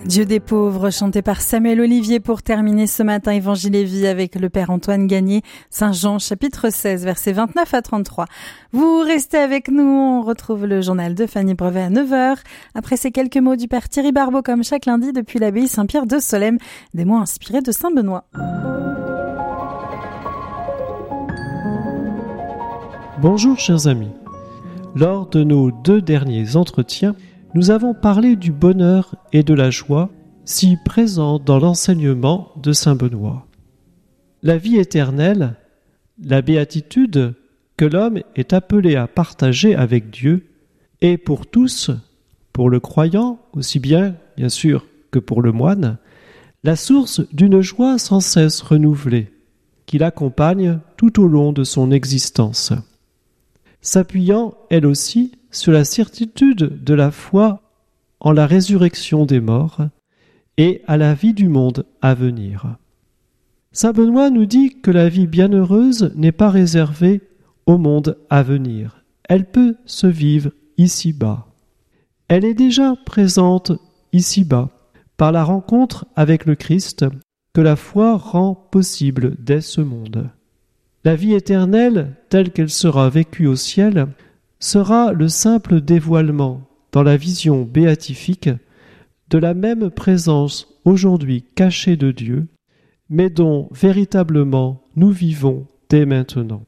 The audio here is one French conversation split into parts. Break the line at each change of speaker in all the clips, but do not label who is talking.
Dieu des pauvres, chanté par Samuel Olivier pour terminer ce matin Évangile et Vie avec le Père Antoine Gagné, Saint Jean, chapitre 16, versets 29 à 33. Vous restez avec nous, on retrouve le journal de Fanny Brevet à 9h. Après ces quelques mots du Père Thierry Barbeau comme chaque lundi depuis l'abbaye Saint-Pierre de Solesmes, des mots inspirés de Saint Benoît.
Bonjour chers amis. Lors de nos 2 derniers entretiens, nous avons parlé du bonheur et de la joie si présents dans l'enseignement de Saint Benoît. La vie éternelle, la béatitude que l'homme est appelé à partager avec Dieu, est pour tous, pour le croyant aussi bien sûr que pour le moine, la source d'une joie sans cesse renouvelée, qui l'accompagne tout au long de son existence. S'appuyant, elle aussi, sur la certitude de la foi en la résurrection des morts et à la vie du monde à venir. Saint Benoît nous dit que la vie bienheureuse n'est pas réservée au monde à venir. Elle peut se vivre ici-bas. Elle est déjà présente ici-bas par la rencontre avec le Christ que la foi rend possible dès ce monde. La vie éternelle, telle qu'elle sera vécue au ciel, sera le simple dévoilement dans la vision béatifique de la même présence aujourd'hui cachée de Dieu, mais dont véritablement nous vivons dès maintenant.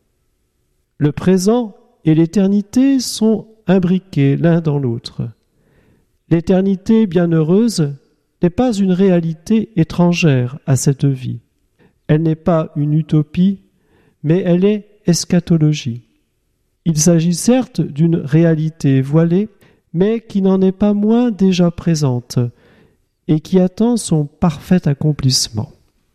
Le présent et l'éternité sont imbriqués l'un dans l'autre. L'éternité bienheureuse n'est pas une réalité étrangère à cette vie. Elle n'est pas une utopie, mais elle est eschatologie. Il s'agit certes d'une réalité voilée, mais qui n'en est pas moins déjà présente et qui attend son parfait accomplissement.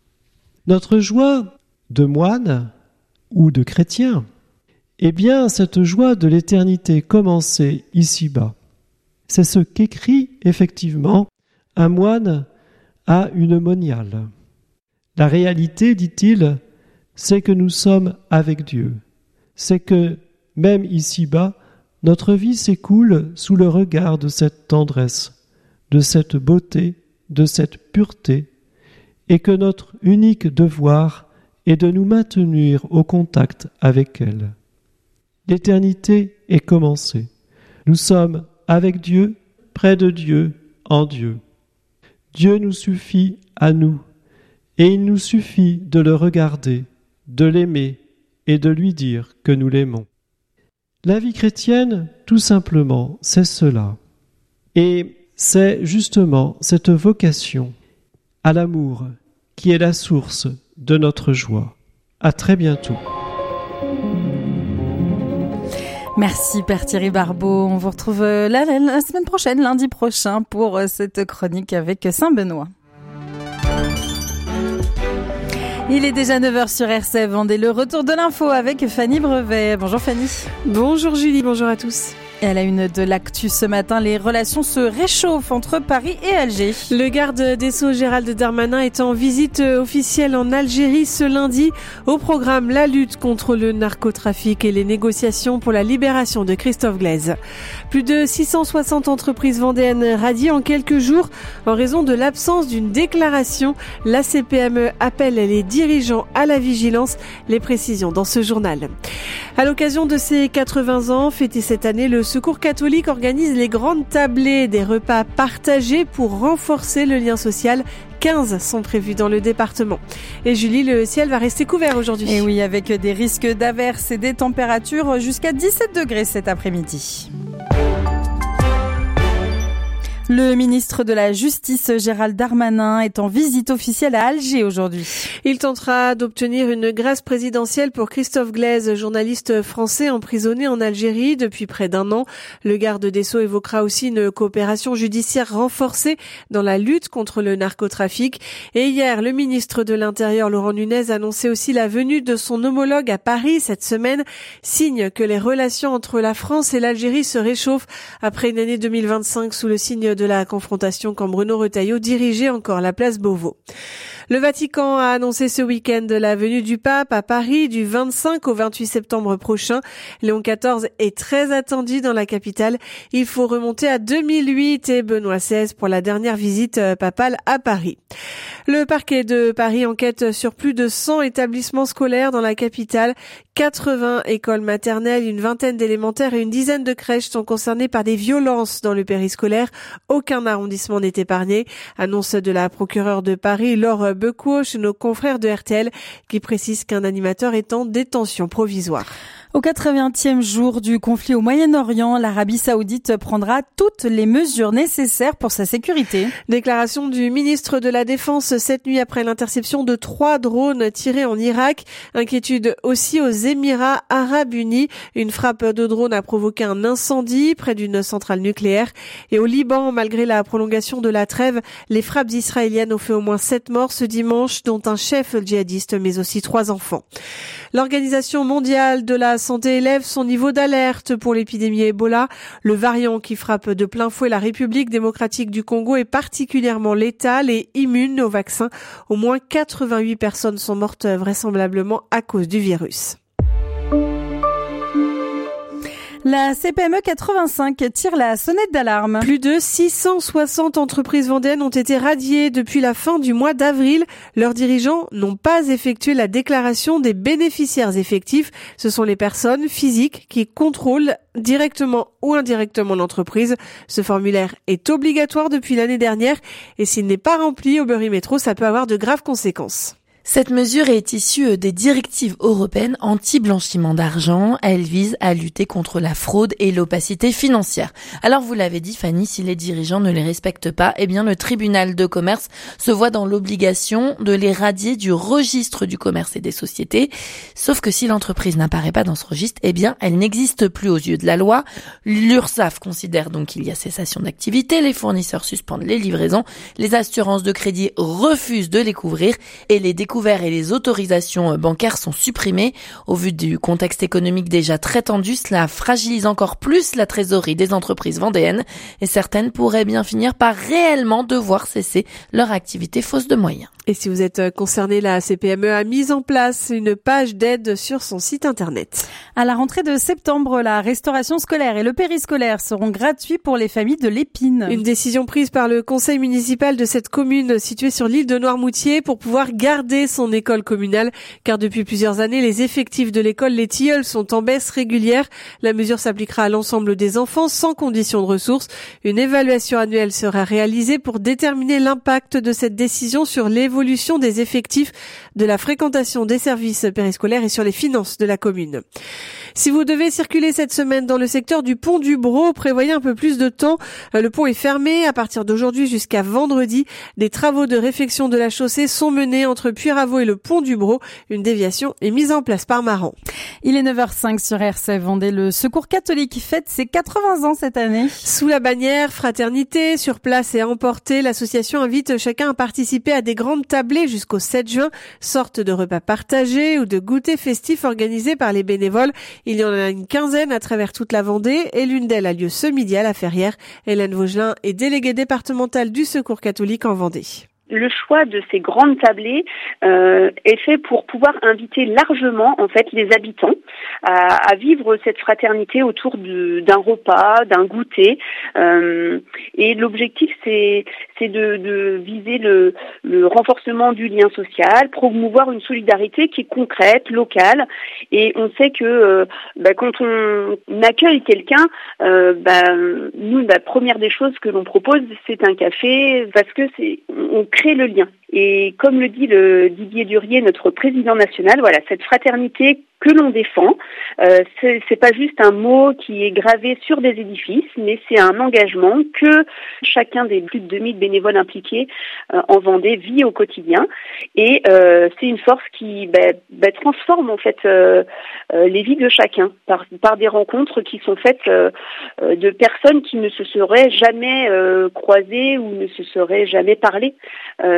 Notre joie de moine ou de chrétien est bien cette joie de l'éternité commencée ici-bas. C'est ce qu'écrit effectivement un moine à une moniale. La réalité, dit-il, c'est que nous sommes avec Dieu. C'est que, même ici-bas, notre vie s'écoule sous le regard de cette tendresse, de cette beauté, de cette pureté, et que notre unique devoir est de nous maintenir au contact avec elle. L'éternité est commencée. Nous sommes avec Dieu, près de Dieu, en Dieu. Dieu nous suffit à nous, et il nous suffit de le regarder, de l'aimer et de lui dire que nous l'aimons. La vie chrétienne, tout simplement, c'est cela. Et c'est justement cette vocation à l'amour qui est la source de notre joie. À très bientôt.
Merci Père Thierry Barbeau. On vous retrouve la semaine prochaine, lundi prochain, pour cette chronique avec Saint Benoît. Il est déjà 9h sur RCF Vendée. Le retour de l'info avec Fanny Brevet. Bonjour Fanny.
Bonjour Julie, bonjour à tous.
Et à la une de l'actu ce matin, les relations se réchauffent entre Paris et Alger.
Le garde des Sceaux Gérald Darmanin est en visite officielle en Algérie ce lundi. Au programme, la lutte contre le narcotrafic et les négociations pour la libération de Christophe Glaise. Plus de 660 entreprises vendéennes radiées en quelques jours en raison de l'absence d'une déclaration. La CPME appelle les dirigeants à la vigilance. Les précisions dans ce journal. À l'occasion de ses 80 ans, fêtés cette année, le Secours catholique organise les grandes tablées, des repas partagés pour renforcer le lien social. 15 sont prévus dans le département. Et Julie, le ciel va rester couvert aujourd'hui.
Et oui, avec des risques d'averses et des températures jusqu'à 17 degrés cet après-midi. Le ministre de la Justice, Gérald Darmanin, est en visite officielle à Alger aujourd'hui.
Il tentera d'obtenir une grâce présidentielle pour Christophe Glaise, journaliste français emprisonné en Algérie depuis près d'1 an. Le garde des Sceaux évoquera aussi une coopération judiciaire renforcée dans la lutte contre le narcotrafic. Et hier, le ministre de l'Intérieur, Laurent Nunez, annonçait aussi la venue de son homologue à Paris cette semaine, signe que les relations entre la France et l'Algérie se réchauffent après une année 2025 sous le signe de la confrontation quand Bruno Retailleau dirigeait encore la place Beauvau. Le Vatican a annoncé ce week-end la venue du pape à Paris du 25 au 28 septembre prochain. Léon XIV est très attendu dans la capitale. Il faut remonter à 2008 et Benoît XVI pour la dernière visite papale à Paris. Le parquet de Paris enquête sur plus de 100 établissements scolaires dans la capitale. 80 écoles maternelles, une vingtaine d'élémentaires et une dizaine de crèches sont concernés par des violences dans le périscolaire. Aucun arrondissement n'est épargné. Annonce de la procureure de Paris, Laure Becouot, chez nos confrères de RTL, qui précise qu'un animateur est en détention provisoire.
Au 80e jour du conflit au Moyen-Orient, l'Arabie Saoudite prendra toutes les mesures nécessaires pour sa sécurité.
Déclaration du ministre de la Défense cette nuit après l'interception de 3 drones tirés en Irak. Inquiétude aussi aux Émirats Arabes Unis. Une frappe de drone a provoqué un incendie près d'une centrale nucléaire. Et au Liban, malgré la prolongation de la trêve, les frappes israéliennes ont fait au moins 7 morts ce dimanche, dont un chef djihadiste, mais aussi 3 enfants. L'Organisation mondiale de la santé élève son niveau d'alerte pour l'épidémie Ebola. Le variant qui frappe de plein fouet la République démocratique du Congo est particulièrement létal et immune au vaccin. Au moins 88 personnes sont mortes vraisemblablement à cause du virus.
La CPME 85 tire la sonnette d'alarme.
Plus de 660 entreprises vendéennes ont été radiées depuis la fin du mois d'avril. Leurs dirigeants n'ont pas effectué la déclaration des bénéficiaires effectifs. Ce sont les personnes physiques qui contrôlent directement ou indirectement l'entreprise. Ce formulaire est obligatoire depuis l'année dernière et s'il n'est pas rempli au Bury Métro, ça peut avoir de graves conséquences.
Cette mesure est issue des directives européennes anti-blanchiment d'argent. Elle vise à lutter contre la fraude et l'opacité financière. Alors vous l'avez dit Fanny, si les dirigeants ne les respectent pas, eh bien le tribunal de commerce se voit dans l'obligation de les radier du registre du commerce et des sociétés. Sauf que si l'entreprise n'apparaît pas dans ce registre, eh bien elle n'existe plus aux yeux de la loi. L'URSSAF considère donc qu'il y a cessation d'activité, les fournisseurs suspendent les livraisons, les assurances de crédit refusent de les couvrir et les découvertes et les autorisations bancaires sont supprimées. Au vu du contexte économique déjà très tendu, cela fragilise encore plus la trésorerie des entreprises vendéennes et certaines pourraient bien finir par réellement devoir cesser leur activité faute de moyens.
Et si vous êtes concerné, la CPME a mis en place une page d'aide sur son site internet.
À la rentrée de septembre, la restauration scolaire et le périscolaire seront gratuits pour les familles de l'Épine.
Une décision prise par le conseil municipal de cette commune située sur l'île de Noirmoutier pour pouvoir garder son école communale, car depuis plusieurs années, les effectifs de l'école Les Tilleuls sont en baisse régulière. La mesure s'appliquera à l'ensemble des enfants sans condition de ressources. Une évaluation annuelle sera réalisée pour déterminer l'impact de cette décision sur l'évolution des effectifs, de la fréquentation des services périscolaires et sur les finances de la commune. Si vous devez circuler cette semaine dans le secteur du pont du Brau, prévoyez un peu plus de temps. Le pont est fermé à partir d'aujourd'hui jusqu'à vendredi. Des travaux de réfection de la chaussée sont menés entre Puyraveau et le pont du Brau. Une déviation est mise en place par Maran.
Il est 9h05 sur RCF Vendée. Le Secours catholique fête ses 80 ans cette année.
Sous la bannière Fraternité, sur place et à emporter, l'association invite chacun à participer à des grandes tablées jusqu'au 7 juin, sorte de repas partagés ou de goûters festifs organisés par les bénévoles. Il y en a une quinzaine à travers toute la Vendée et l'une d'elles a lieu ce midi à la Ferrière. Hélène Vaugelin est déléguée départementale du Secours catholique en Vendée.
Le choix de ces grandes tablées est fait pour pouvoir inviter largement en fait les habitants à vivre cette fraternité autour d'un repas, d'un goûter. Et l'objectif c'est de viser le renforcement du lien social, promouvoir une solidarité qui est concrète, locale. Et on sait que quand on accueille quelqu'un, nous la première des choses que l'on propose c'est un café parce que on crée le lien. Et comme le dit Didier Durier, notre président national, voilà, cette fraternité que l'on défend, c'est pas juste un mot qui est gravé sur des édifices, mais c'est un engagement que chacun des plus de 2000 bénévoles impliqués en Vendée vit au quotidien. Et c'est une force qui transforme en fait les vies de chacun par des rencontres qui sont faites de personnes qui ne se seraient jamais croisées ou ne se seraient jamais parlé sans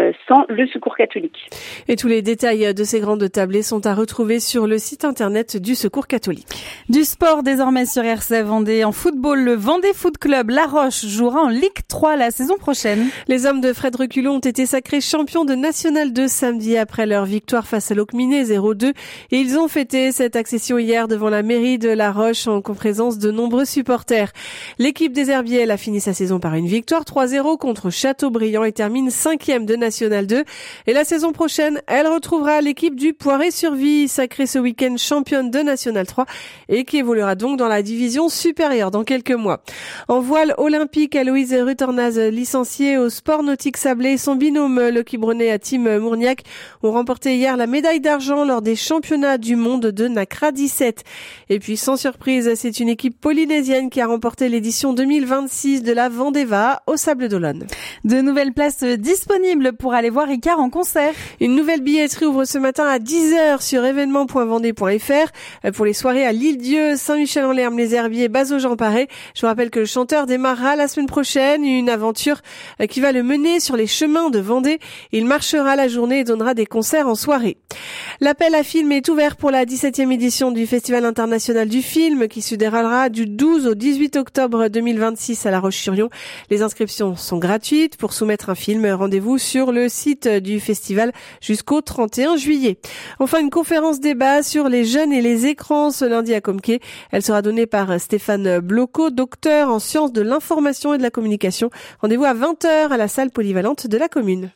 le Secours catholique.
Et tous les détails de ces grandes tablées sont à retrouver sur le site internet du Secours catholique.
Du sport désormais sur RCF Vendée. En football, le Vendée Foot Club La Roche jouera en Ligue 3 la saison prochaine.
Les hommes de Fred Reculon ont été sacrés champions de National 2 samedi après leur victoire face à Locminé 0-2 et ils ont fêté cette accession hier devant la mairie de La Roche en présence de nombreux supporters. L'équipe des Herbiers a fini sa saison par une victoire 3-0 contre Châteaubriand et termine 5e de National 2. Et la saison prochaine, elle retrouvera l'équipe du Poiré-sur-Vie, sacrée ce week-end championne de National 3 et qui évoluera donc dans la division supérieure dans quelques mois. En voile olympique, Aloïse Rutornaz, licenciée au sport nautique sablé, et son binôme, le Quibronnais à Tim Mourniac, ont remporté hier la médaille d'argent lors des championnats du monde de Nacra 17. Et puis, sans surprise, c'est une équipe polynésienne qui a remporté l'édition 2026 de la Vendeva au Sable d'Olonne.
De nouvelles places disponibles pour aller voir Icare en concert.
Une nouvelle billetterie ouvre ce matin à 10h sur événement.vendée.fr pour les soirées à l'Île-Dieu, Saint-Michel-en-Lerme, les Herbiers, Bazos-Jean-Paré. Je vous rappelle que le chanteur démarrera la semaine prochaine une aventure qui va le mener sur les chemins de Vendée. Il marchera la journée et donnera des concerts en soirée. L'appel à film est ouvert pour la 17e édition du Festival international du film qui se déroulera du 12 au 18 octobre 2026 à La Roche-sur-Yon. Les inscriptions sont gratuites. Pour soumettre un film, rendez-vous sur le site du festival jusqu'au 31 juillet. Enfin, une conférence débat sur les jeunes et les écrans ce lundi à Comquet. Elle sera donnée par Stéphane Bloco, docteur en sciences de l'information et de la communication. Rendez-vous à 20h à la salle polyvalente de la commune.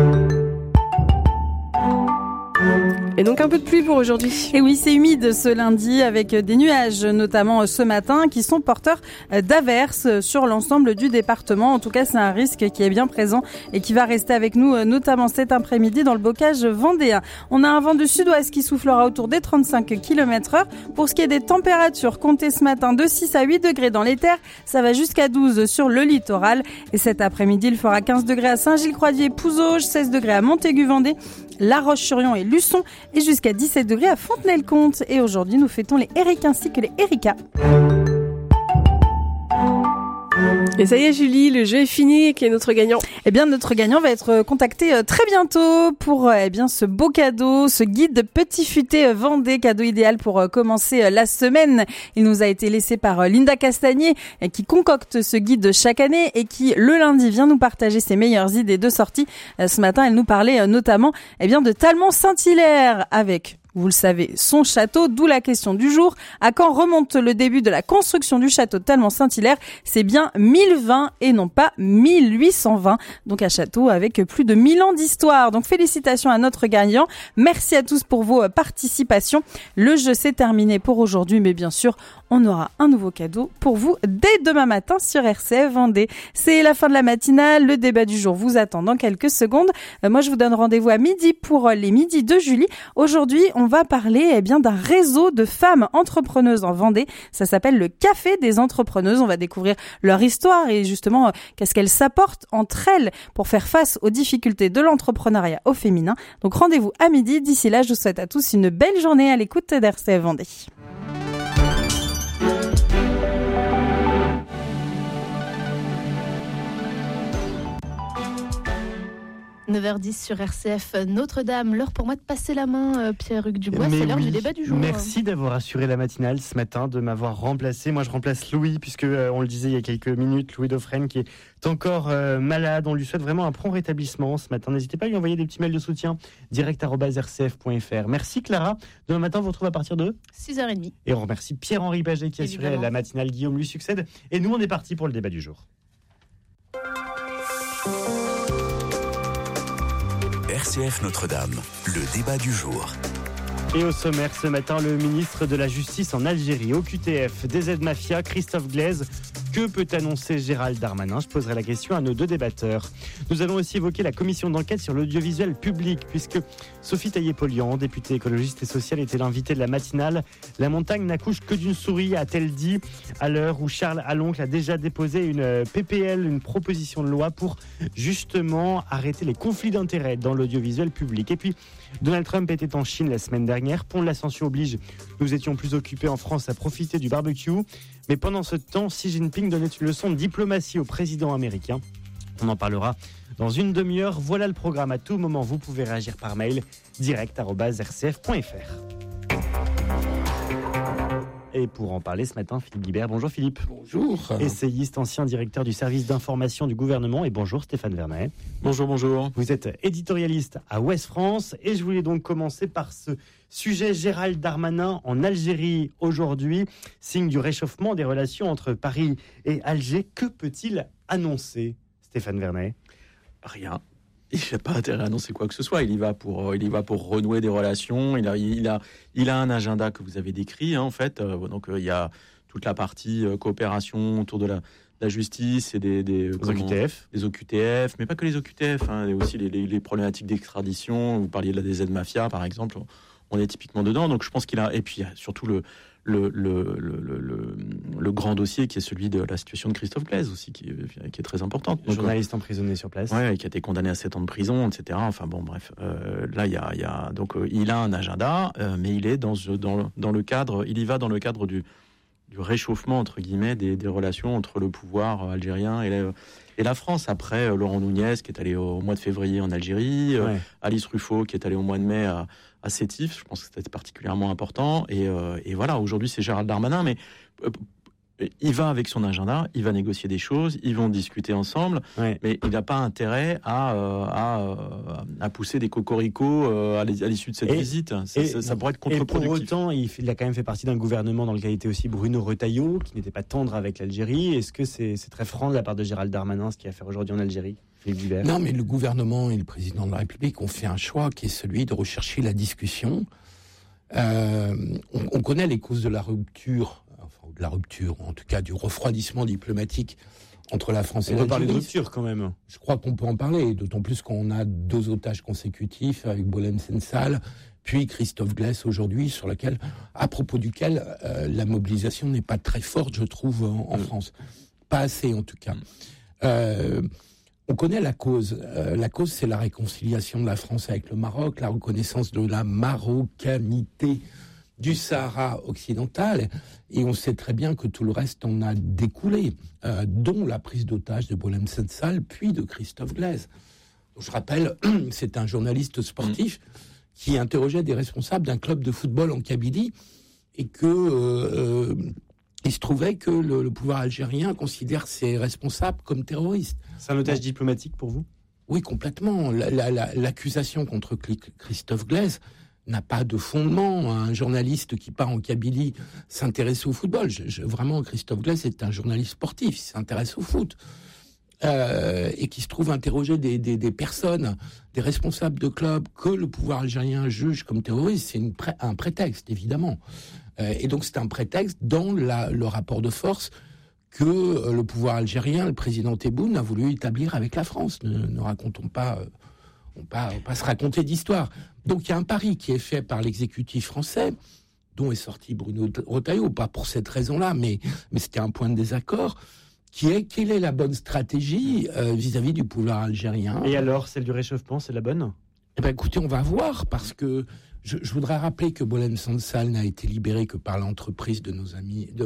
Et donc un peu de pluie pour aujourd'hui.
Et oui, c'est humide ce lundi avec des nuages, notamment ce matin, qui sont porteurs d'averses sur l'ensemble du département. En tout cas, c'est un risque qui est bien présent et qui va rester avec nous, notamment cet après-midi dans le bocage vendéen. On a un vent de sud-ouest qui soufflera autour des 35 km/h. Pour ce qui est des températures, comptez ce matin de 6 à 8 degrés dans les terres. Ça va jusqu'à 12 sur le littoral. Et cet après-midi, il fera 15 degrés à Saint-Gilles-Croix-Dié, Pouzauges, 16 degrés à Montaigu-Vendée, La Roche-sur-Yon et Luçon, et jusqu'à 17 degrés à Fontenay-le-Comte. Et aujourd'hui, nous fêtons les Éric ainsi que les Erika.
Et ça y est, Julie, le jeu est fini. Qui est notre gagnant?
Eh bien, notre gagnant va être contacté très bientôt pour ce beau cadeau, ce guide Petit Futé Vendée, cadeau idéal pour commencer la semaine. Il nous a été laissé par Linda Castagnier, qui concocte ce guide chaque année et qui, le lundi, vient nous partager ses meilleures idées de sortie. Ce matin, elle nous parlait notamment de Talmont-Saint-Hilaire avec, vous le savez, son château, d'où la question du jour. À quand remonte le début de la construction du château de Talmont-Saint-Hilaire? C'est bien 1020 et non pas 1820. Donc un château avec plus de 1000 ans d'histoire. Donc félicitations à notre gagnant. Merci à tous pour vos participations. Le jeu s'est terminé pour aujourd'hui, mais bien sûr, on aura un nouveau cadeau pour vous dès demain matin sur RCF Vendée. C'est la fin de la matinale. Le débat du jour vous attend dans quelques secondes. Moi, je vous donne rendez-vous à midi pour les midis de Julie. Aujourd'hui, on va parler d'un réseau de femmes entrepreneuses en Vendée. Ça s'appelle le Café des entrepreneuses. On va découvrir leur histoire et justement qu'est-ce qu'elles s'apportent entre elles pour faire face aux difficultés de l'entrepreneuriat au féminin. Donc rendez-vous à midi. D'ici là, je vous souhaite à tous une belle journée à l'écoute d'RCF Vendée.
« 9h10 sur RCF Notre-Dame. L'heure pour moi de passer la main, Pierre-Hugues Dubois. C'est l'heure du débat du jour.
Merci d'avoir assuré la matinale ce matin, de m'avoir remplacé. Moi, je remplace Louis, puisque on le disait il y a quelques minutes, Louis Dauphren qui est encore malade. On lui souhaite vraiment un prompt rétablissement ce matin. N'hésitez pas à lui envoyer des petits mails de soutien direct@rcf.fr. Merci Clara. Demain matin, on vous retrouve à partir de
6h30.
Et on remercie Pierre-Henri Baget qui a assuré la matinale. Guillaume lui succède. Et nous, on est parti pour le débat du jour.
RCF Notre-Dame, le débat du jour.
Et au sommaire ce matin, le ministre de la Justice en Algérie, au QTF, des aides mafia, Christophe Glaise. Que peut annoncer Gérald Darmanin? Je poserai la question à nos deux débatteurs. Nous allons aussi évoquer la commission d'enquête sur l'audiovisuel public, puisque Sophie Taillé-Polian, députée écologiste et sociale, était l'invitée de la matinale. La montagne n'accouche que d'une souris, a-t-elle dit, à l'heure où Charles Aloncle a déjà déposé une PPL, une proposition de loi pour justement arrêter les conflits d'intérêts dans l'audiovisuel public. Et puis, Donald Trump était en Chine la semaine dernière. Pont de l'Ascension oblige, nous étions plus occupés en France à profiter du barbecue. Mais pendant ce temps, Xi Jinping donnait une leçon de diplomatie au président américain. On en parlera dans une demi-heure. Voilà le programme. À tout moment, vous pouvez réagir par mail direct@rcf.fr. Et pour en parler ce matin, Philippe Guibert. Bonjour Philippe.
Bonjour.
Essayiste, ancien directeur du service d'information du gouvernement. Et bonjour Stéphane Vernet.
Bonjour.
Vous êtes éditorialiste à Ouest France. Et je voulais donc commencer par ce sujet Gérald Darmanin en Algérie aujourd'hui. Signe du réchauffement des relations entre Paris et Alger. Que peut-il annoncer, Stéphane Vernet ?
Rien. Il n'a pas intérêt à annoncer quoi que ce soit. Il y va pour renouer des relations. Il a un agenda que vous avez décrit, en fait. Donc il y a toute la partie coopération autour de la justice et des
OQTF.
Les OQTF, mais pas que les OQTF. Il y a aussi les problématiques d'extradition. Vous parliez de la DZ Mafia, par exemple. On est typiquement dedans. Donc je pense qu'il a. Et puis il y a surtout le grand dossier qui est celui de la situation de Christophe Glaise aussi, qui est très importante.
Le journaliste emprisonné sur place.
Ouais, qui a été condamné à 7 ans de prison, etc. Enfin bon, bref. Là, il y a donc il a un agenda, mais il est dans le cadre. Il y va dans le cadre du réchauffement entre guillemets des relations entre le pouvoir algérien et la France. Après Laurent Nunez qui est allé au mois de février en Algérie, Alice Ruffo qui est allé au mois de mai à Sétif. Je pense que c'était particulièrement important. Et voilà, aujourd'hui c'est Gérald Darmanin, mais il va avec son agenda, il va négocier des choses, ils vont discuter ensemble, mais il n'a pas intérêt à pousser des cocoricots à l'issue de cette visite. Ça pourrait être contre-productif.
Et pour autant, il a quand même fait partie d'un gouvernement dans lequel était aussi Bruno Retailleau, qui n'était pas tendre avec l'Algérie. Est-ce que c'est très franc de la part de Gérald Darmanin, ce qu'il a fait aujourd'hui en Algérie ?
Non, mais le gouvernement et le président de la République ont fait un choix qui est celui de rechercher la discussion. On connaît les causes de la rupture, en tout cas du refroidissement diplomatique entre la France et l'Algérie.
On peut parler de rupture quand même.
Je crois qu'on peut en parler, d'autant plus qu'on a 2 otages consécutifs avec Boualem Sansal, puis Christophe Glaise aujourd'hui, à propos duquel la mobilisation n'est pas très forte, je trouve, en France. Pas assez, en tout cas. On connaît la cause. La cause, c'est la réconciliation de la France avec le Maroc, la reconnaissance de la marocanité du Sahara occidental, et on sait très bien que tout le reste en a découlé, dont la prise d'otage de Boualem Sansal, puis de Christophe Glaise. Donc, je rappelle, c'est un journaliste sportif qui interrogeait des responsables d'un club de football en Kabylie, et que il se trouvait que le pouvoir algérien considère ses responsables comme terroristes.
C'est un otage diplomatique pour vous ?
Oui, complètement. L'accusation contre Christophe Glaise n'a pas de fondement. Un journaliste qui part en Kabylie s'intéresse au football. Vraiment, Christophe Glaise est un journaliste sportif, il s'intéresse au foot. Et qui se trouve interroger des personnes, des responsables de clubs que le pouvoir algérien juge comme terroristes, c'est un prétexte, évidemment. Et donc c'est un prétexte dans le rapport de force que le pouvoir algérien, le président Tebboune, a voulu établir avec la France. Ne racontons pas... On va pas se raconter d'histoire. Donc il y a un pari qui est fait par l'exécutif français, dont est sorti Bruno Retailleau, pas pour cette raison-là, mais c'était un point de désaccord, qui est quelle est la bonne stratégie vis-à-vis du pouvoir algérien.
Et alors, celle du réchauffement, c'est la bonne ?
Eh ben, écoutez, on va voir, parce que je voudrais rappeler que Boualem Sansal n'a été libéré que par l'entremise de nos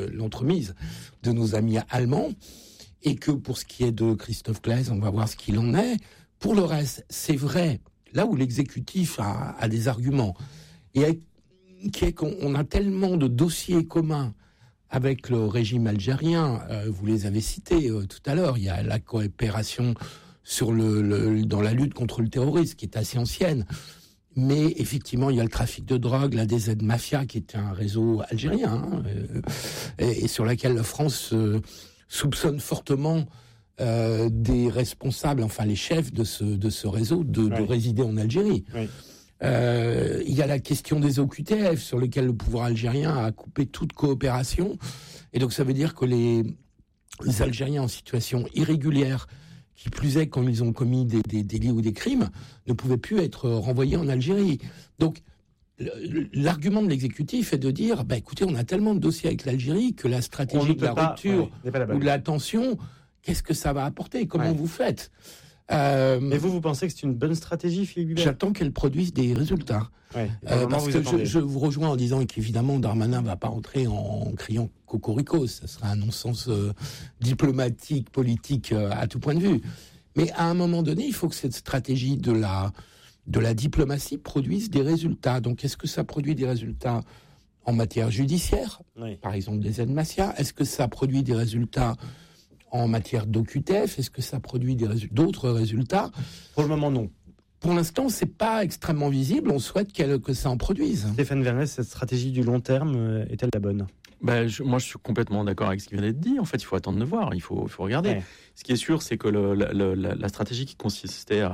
amis allemands, et que pour ce qui est de Christophe Glaise, on va voir ce qu'il en est. Pour le reste, c'est vrai, là où l'exécutif a des arguments, et qui est qu'on a tellement de dossiers communs avec le régime algérien, vous les avez cités tout à l'heure, il y a la coopération dans la lutte contre le terrorisme, qui est assez ancienne, mais effectivement, il y a le trafic de drogue, la DZ Mafia, qui est un réseau algérien, et sur laquelle la France soupçonne fortement des responsables, enfin les chefs de ce réseau, de résider en Algérie. Oui. Il y a la question des OQTF, sur lesquels le pouvoir algérien a coupé toute coopération. Et donc ça veut dire que les Algériens en situation irrégulière, qui plus est quand ils ont commis des délits ou des crimes, ne pouvaient plus être renvoyés en Algérie. Donc l'argument de l'exécutif est de dire, écoutez, on a tellement de dossiers avec l'Algérie que la stratégie de la rupture ou de la tension, qu'est-ce que ça va apporter ? Comment vous faites ?
Mais vous pensez que c'est une bonne stratégie, Philippe Guibert ?
J'attends qu'elle produise des résultats. Parce que je vous rejoins en disant qu'évidemment Darmanin va pas entrer en criant cocorico, ça serait un non-sens diplomatique, politique à tout point de vue. Mais à un moment donné, il faut que cette stratégie de la diplomatie produise des résultats. Donc, est-ce que ça produit des résultats en matière judiciaire, par exemple des aides Macia? Est-ce que ça produit des résultats en matière d'OQTF? Est-ce que ça produit d'autres résultats?
Pour le moment, non.
Pour l'instant, c'est pas extrêmement visible. On souhaite que ça en produise.
Stéphane Vernet, cette stratégie du long terme est-elle la bonne?
Moi, je suis complètement d'accord avec ce qui vient d'être dit. En fait, il faut attendre de voir. Il faut regarder. Ouais. Ce qui est sûr, c'est que la stratégie qui consistait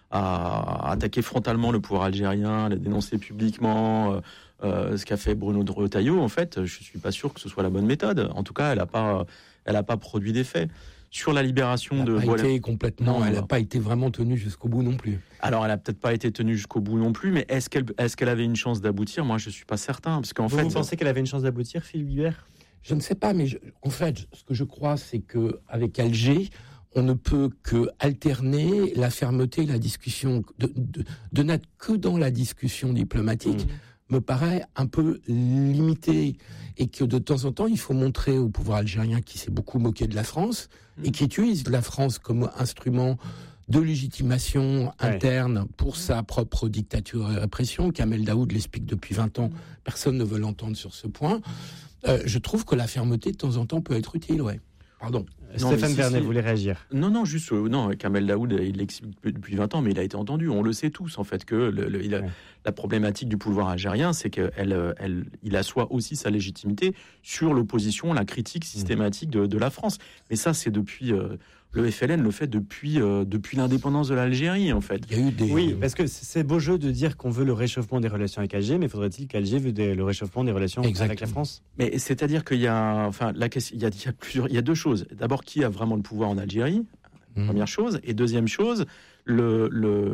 à attaquer frontalement le pouvoir algérien, le dénoncer publiquement, ce qu'a fait Bruno Retailleau, en fait, je suis pas sûr que ce soit la bonne méthode. En tout cas, elle a pas produit d'effet. Sur la libération de
elle n'a pas été vraiment tenue jusqu'au bout non plus.
Alors, elle a peut-être pas été tenue jusqu'au bout non plus, mais est-ce qu'elle avait une chance d'aboutir? Moi, je suis pas certain, parce qu'en fait,
vous pensez qu'elle avait une chance d'aboutir, Philippe Guibert?
Je ne sais pas, mais en fait, ce que je crois, c'est que avec Alger, on ne peut que alterner la fermeté, la discussion, de n'être que dans la discussion diplomatique. Me paraît un peu limité, et que de temps en temps, il faut montrer au pouvoir algérien qui s'est beaucoup moqué de la France et qui utilise la France comme instrument de légitimation interne pour sa propre dictature et répression. Kamel Daoud l'explique depuis 20 ans, personne ne veut l'entendre sur ce point. Je trouve que la fermeté de temps en temps peut être utile, Pardon.
Stéphane Vernet voulait réagir.
Non, Kamel Daoud, il l'explique depuis 20 ans, mais il a été entendu. On le sait tous, en fait, que la problématique du pouvoir algérien, c'est qu'il assoit aussi sa légitimité sur l'opposition, la critique systématique de la France. Mais ça, c'est depuis... le FLN le fait depuis l'indépendance de l'Algérie, en fait.
Il y a eu
Oui, parce que c'est beau jeu de dire qu'on veut le réchauffement des relations avec Alger, mais faudrait-il qu'Alger veut le réchauffement des relations avec la France?
Mais c'est-à-dire qu'il y a, il y a deux choses. D'abord, qui a vraiment le pouvoir en Algérie? Première chose. Et deuxième chose, le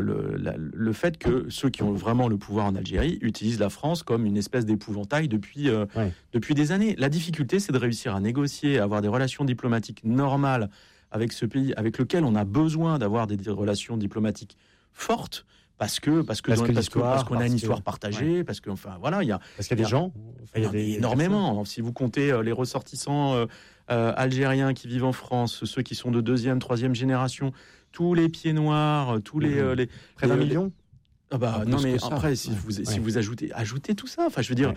fait que ceux qui ont vraiment le pouvoir en Algérie utilisent la France comme une espèce d'épouvantail depuis des années. La difficulté, c'est de réussir à négocier, à avoir des relations diplomatiques normales avec ce pays, avec lequel on a besoin d'avoir des relations diplomatiques fortes, parce qu'on a une histoire partagée, parce que il y a
des gens,
il y a énormément. Si vous comptez les ressortissants algériens qui vivent en France, ceux qui sont de 2e, 3e génération, tous les pieds noirs, tous les
près d'un million.
Non, mais après, si vous ajoutez tout ça, je veux dire,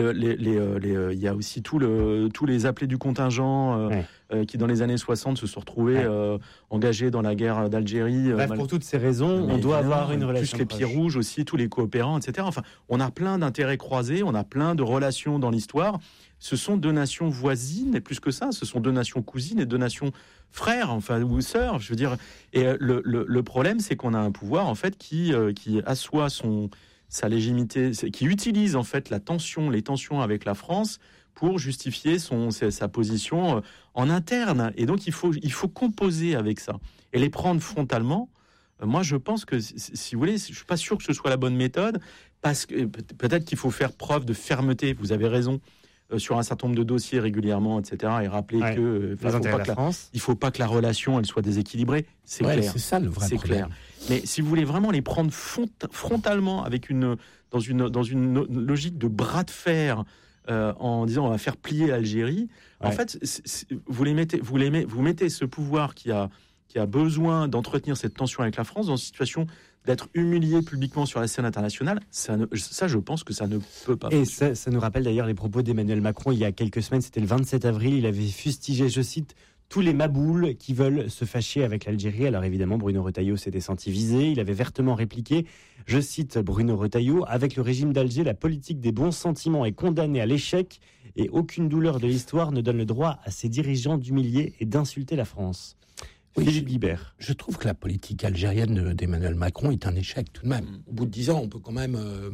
il y a aussi tous les appelés du contingent qui, dans les années 60, se sont retrouvés engagés dans la guerre d'Algérie.
Pour toutes ces raisons, on doit avoir une relation.
Plus les pieds rouges aussi, tous les coopérants, etc. On a plein d'intérêts croisés, on a plein de relations dans l'histoire. Ce sont deux nations voisines, et plus que ça, ce sont deux nations cousines et deux nations frères, ou sœurs, je veux dire. Et le problème, c'est qu'on a un pouvoir, en fait, qui assoit sa légitimité, qui utilise, en fait, les tensions avec la France pour justifier sa position en interne. Et donc, il faut composer avec ça et les prendre frontalement. Moi, je pense que, si vous voulez, je suis pas sûr que ce soit la bonne méthode, parce que peut-être qu'il faut faire preuve de fermeté. Vous avez raison. Sur un certain nombre de dossiers régulièrement, etc., et rappeler que il faut pas que la relation elle soit déséquilibrée, c'est clair.
C'est ça le vrai problème.
Clair. Mais si vous voulez vraiment les prendre frontalement dans une logique de bras de fer, en disant on va faire plier l'Algérie, en fait, vous mettez ce pouvoir qui a besoin d'entretenir cette tension avec la France dans une situation d'être humilié publiquement sur la scène internationale, ça, je pense que ça ne peut pas.
Et ça nous rappelle d'ailleurs les propos d'Emmanuel Macron il y a quelques semaines, c'était le 27 avril, il avait fustigé, je cite, tous les maboules qui veulent se fâcher avec l'Algérie. Alors évidemment, Bruno Retailleau s'était senti visé, il avait vertement répliqué, je cite Bruno Retailleau, avec le régime d'Alger, la politique des bons sentiments est condamnée à l'échec et aucune douleur de l'histoire ne donne le droit à ses dirigeants d'humilier et d'insulter la France.
Oui, Philippe Guibert. Je trouve que la politique algérienne d'Emmanuel Macron est un échec tout de même. Au bout de 10 ans, on peut quand même...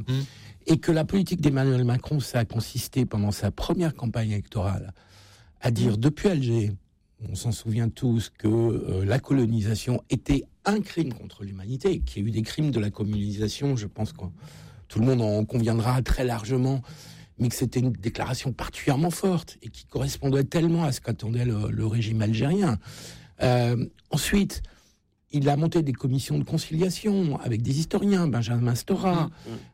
Et que la politique d'Emmanuel Macron, ça a consisté pendant sa première campagne électorale à dire depuis Alger, on s'en souvient tous, que la colonisation était un crime contre l'humanité, qu'il y a eu des crimes de la colonisation, je pense que tout le monde en conviendra très largement, mais que c'était une déclaration particulièrement forte et qui correspondait tellement à ce qu'attendait le régime algérien. Ensuite, il a monté des commissions de conciliation avec des historiens, Benjamin Stora.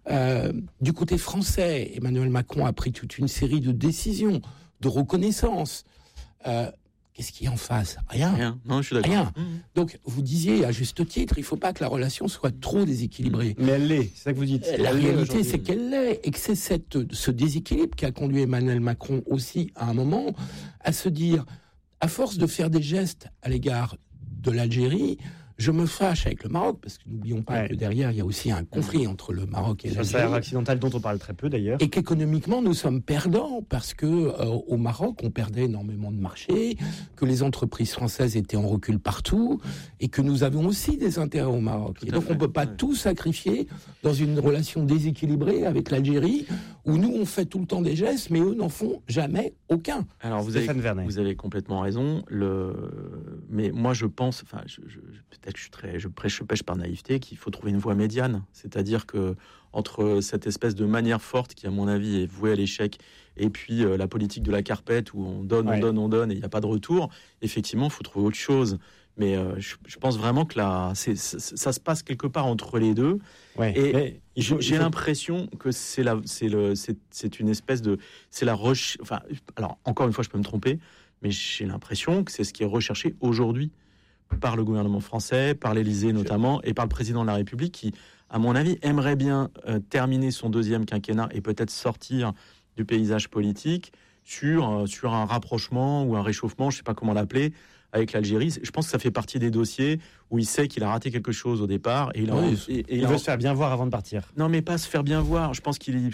Du côté français, Emmanuel Macron a pris toute une série de décisions de reconnaissance. Qu'est-ce qu'il y a en face ? Rien.
Non, je suis d'accord.
Rien. Donc, vous disiez, à juste titre, il ne faut pas que la relation soit trop déséquilibrée.
Mais elle l'est, c'est ça que vous dites.
La réalité, c'est qu'elle l'est, et que c'est ce déséquilibre qui a conduit Emmanuel Macron aussi, à un moment, à se dire, à force de faire des gestes à l'égard de l'Algérie, je me fâche avec le Maroc, parce que n'oublions pas que derrière, il y a aussi un conflit entre le Maroc et l'Algérie.
C'est le Sahara occidental dont on parle très peu d'ailleurs.
Et qu'économiquement, nous sommes perdants, parce que au Maroc, on perdait énormément de marchés, que les entreprises françaises étaient en recul partout, et que nous avions aussi des intérêts au Maroc. Et donc, on ne peut pas tout sacrifier dans une relation déséquilibrée avec l'Algérie, où nous, on fait tout le temps des gestes, mais eux n'en font jamais aucun.
Alors, vous avez complètement raison. Mais moi, je pense, peut-être que je pêche par naïveté, qu'il faut trouver une voie médiane. C'est-à-dire que entre cette espèce de manière forte qui, à mon avis, est vouée à l'échec, et puis la politique de la carpette où on donne, et il n'y a pas de retour, effectivement, il faut trouver autre chose. Mais je pense vraiment que ça se passe quelque part entre les deux. J'ai l'impression que c'est une espèce de... C'est la recherche... alors, encore une fois, je peux me tromper, mais j'ai l'impression que c'est ce qui est recherché aujourd'hui par le gouvernement français, par l'Élysée notamment, et par le président de la République qui, à mon avis, aimerait bien terminer son deuxième quinquennat et peut-être sortir du paysage politique sur un rapprochement ou un réchauffement, je ne sais pas comment l'appeler, avec l'Algérie. Je pense que ça fait partie des dossiers où il sait qu'il a raté quelque chose au départ et il
veut se faire bien voir avant de partir.
Non, mais pas se faire bien voir. Je pense qu'il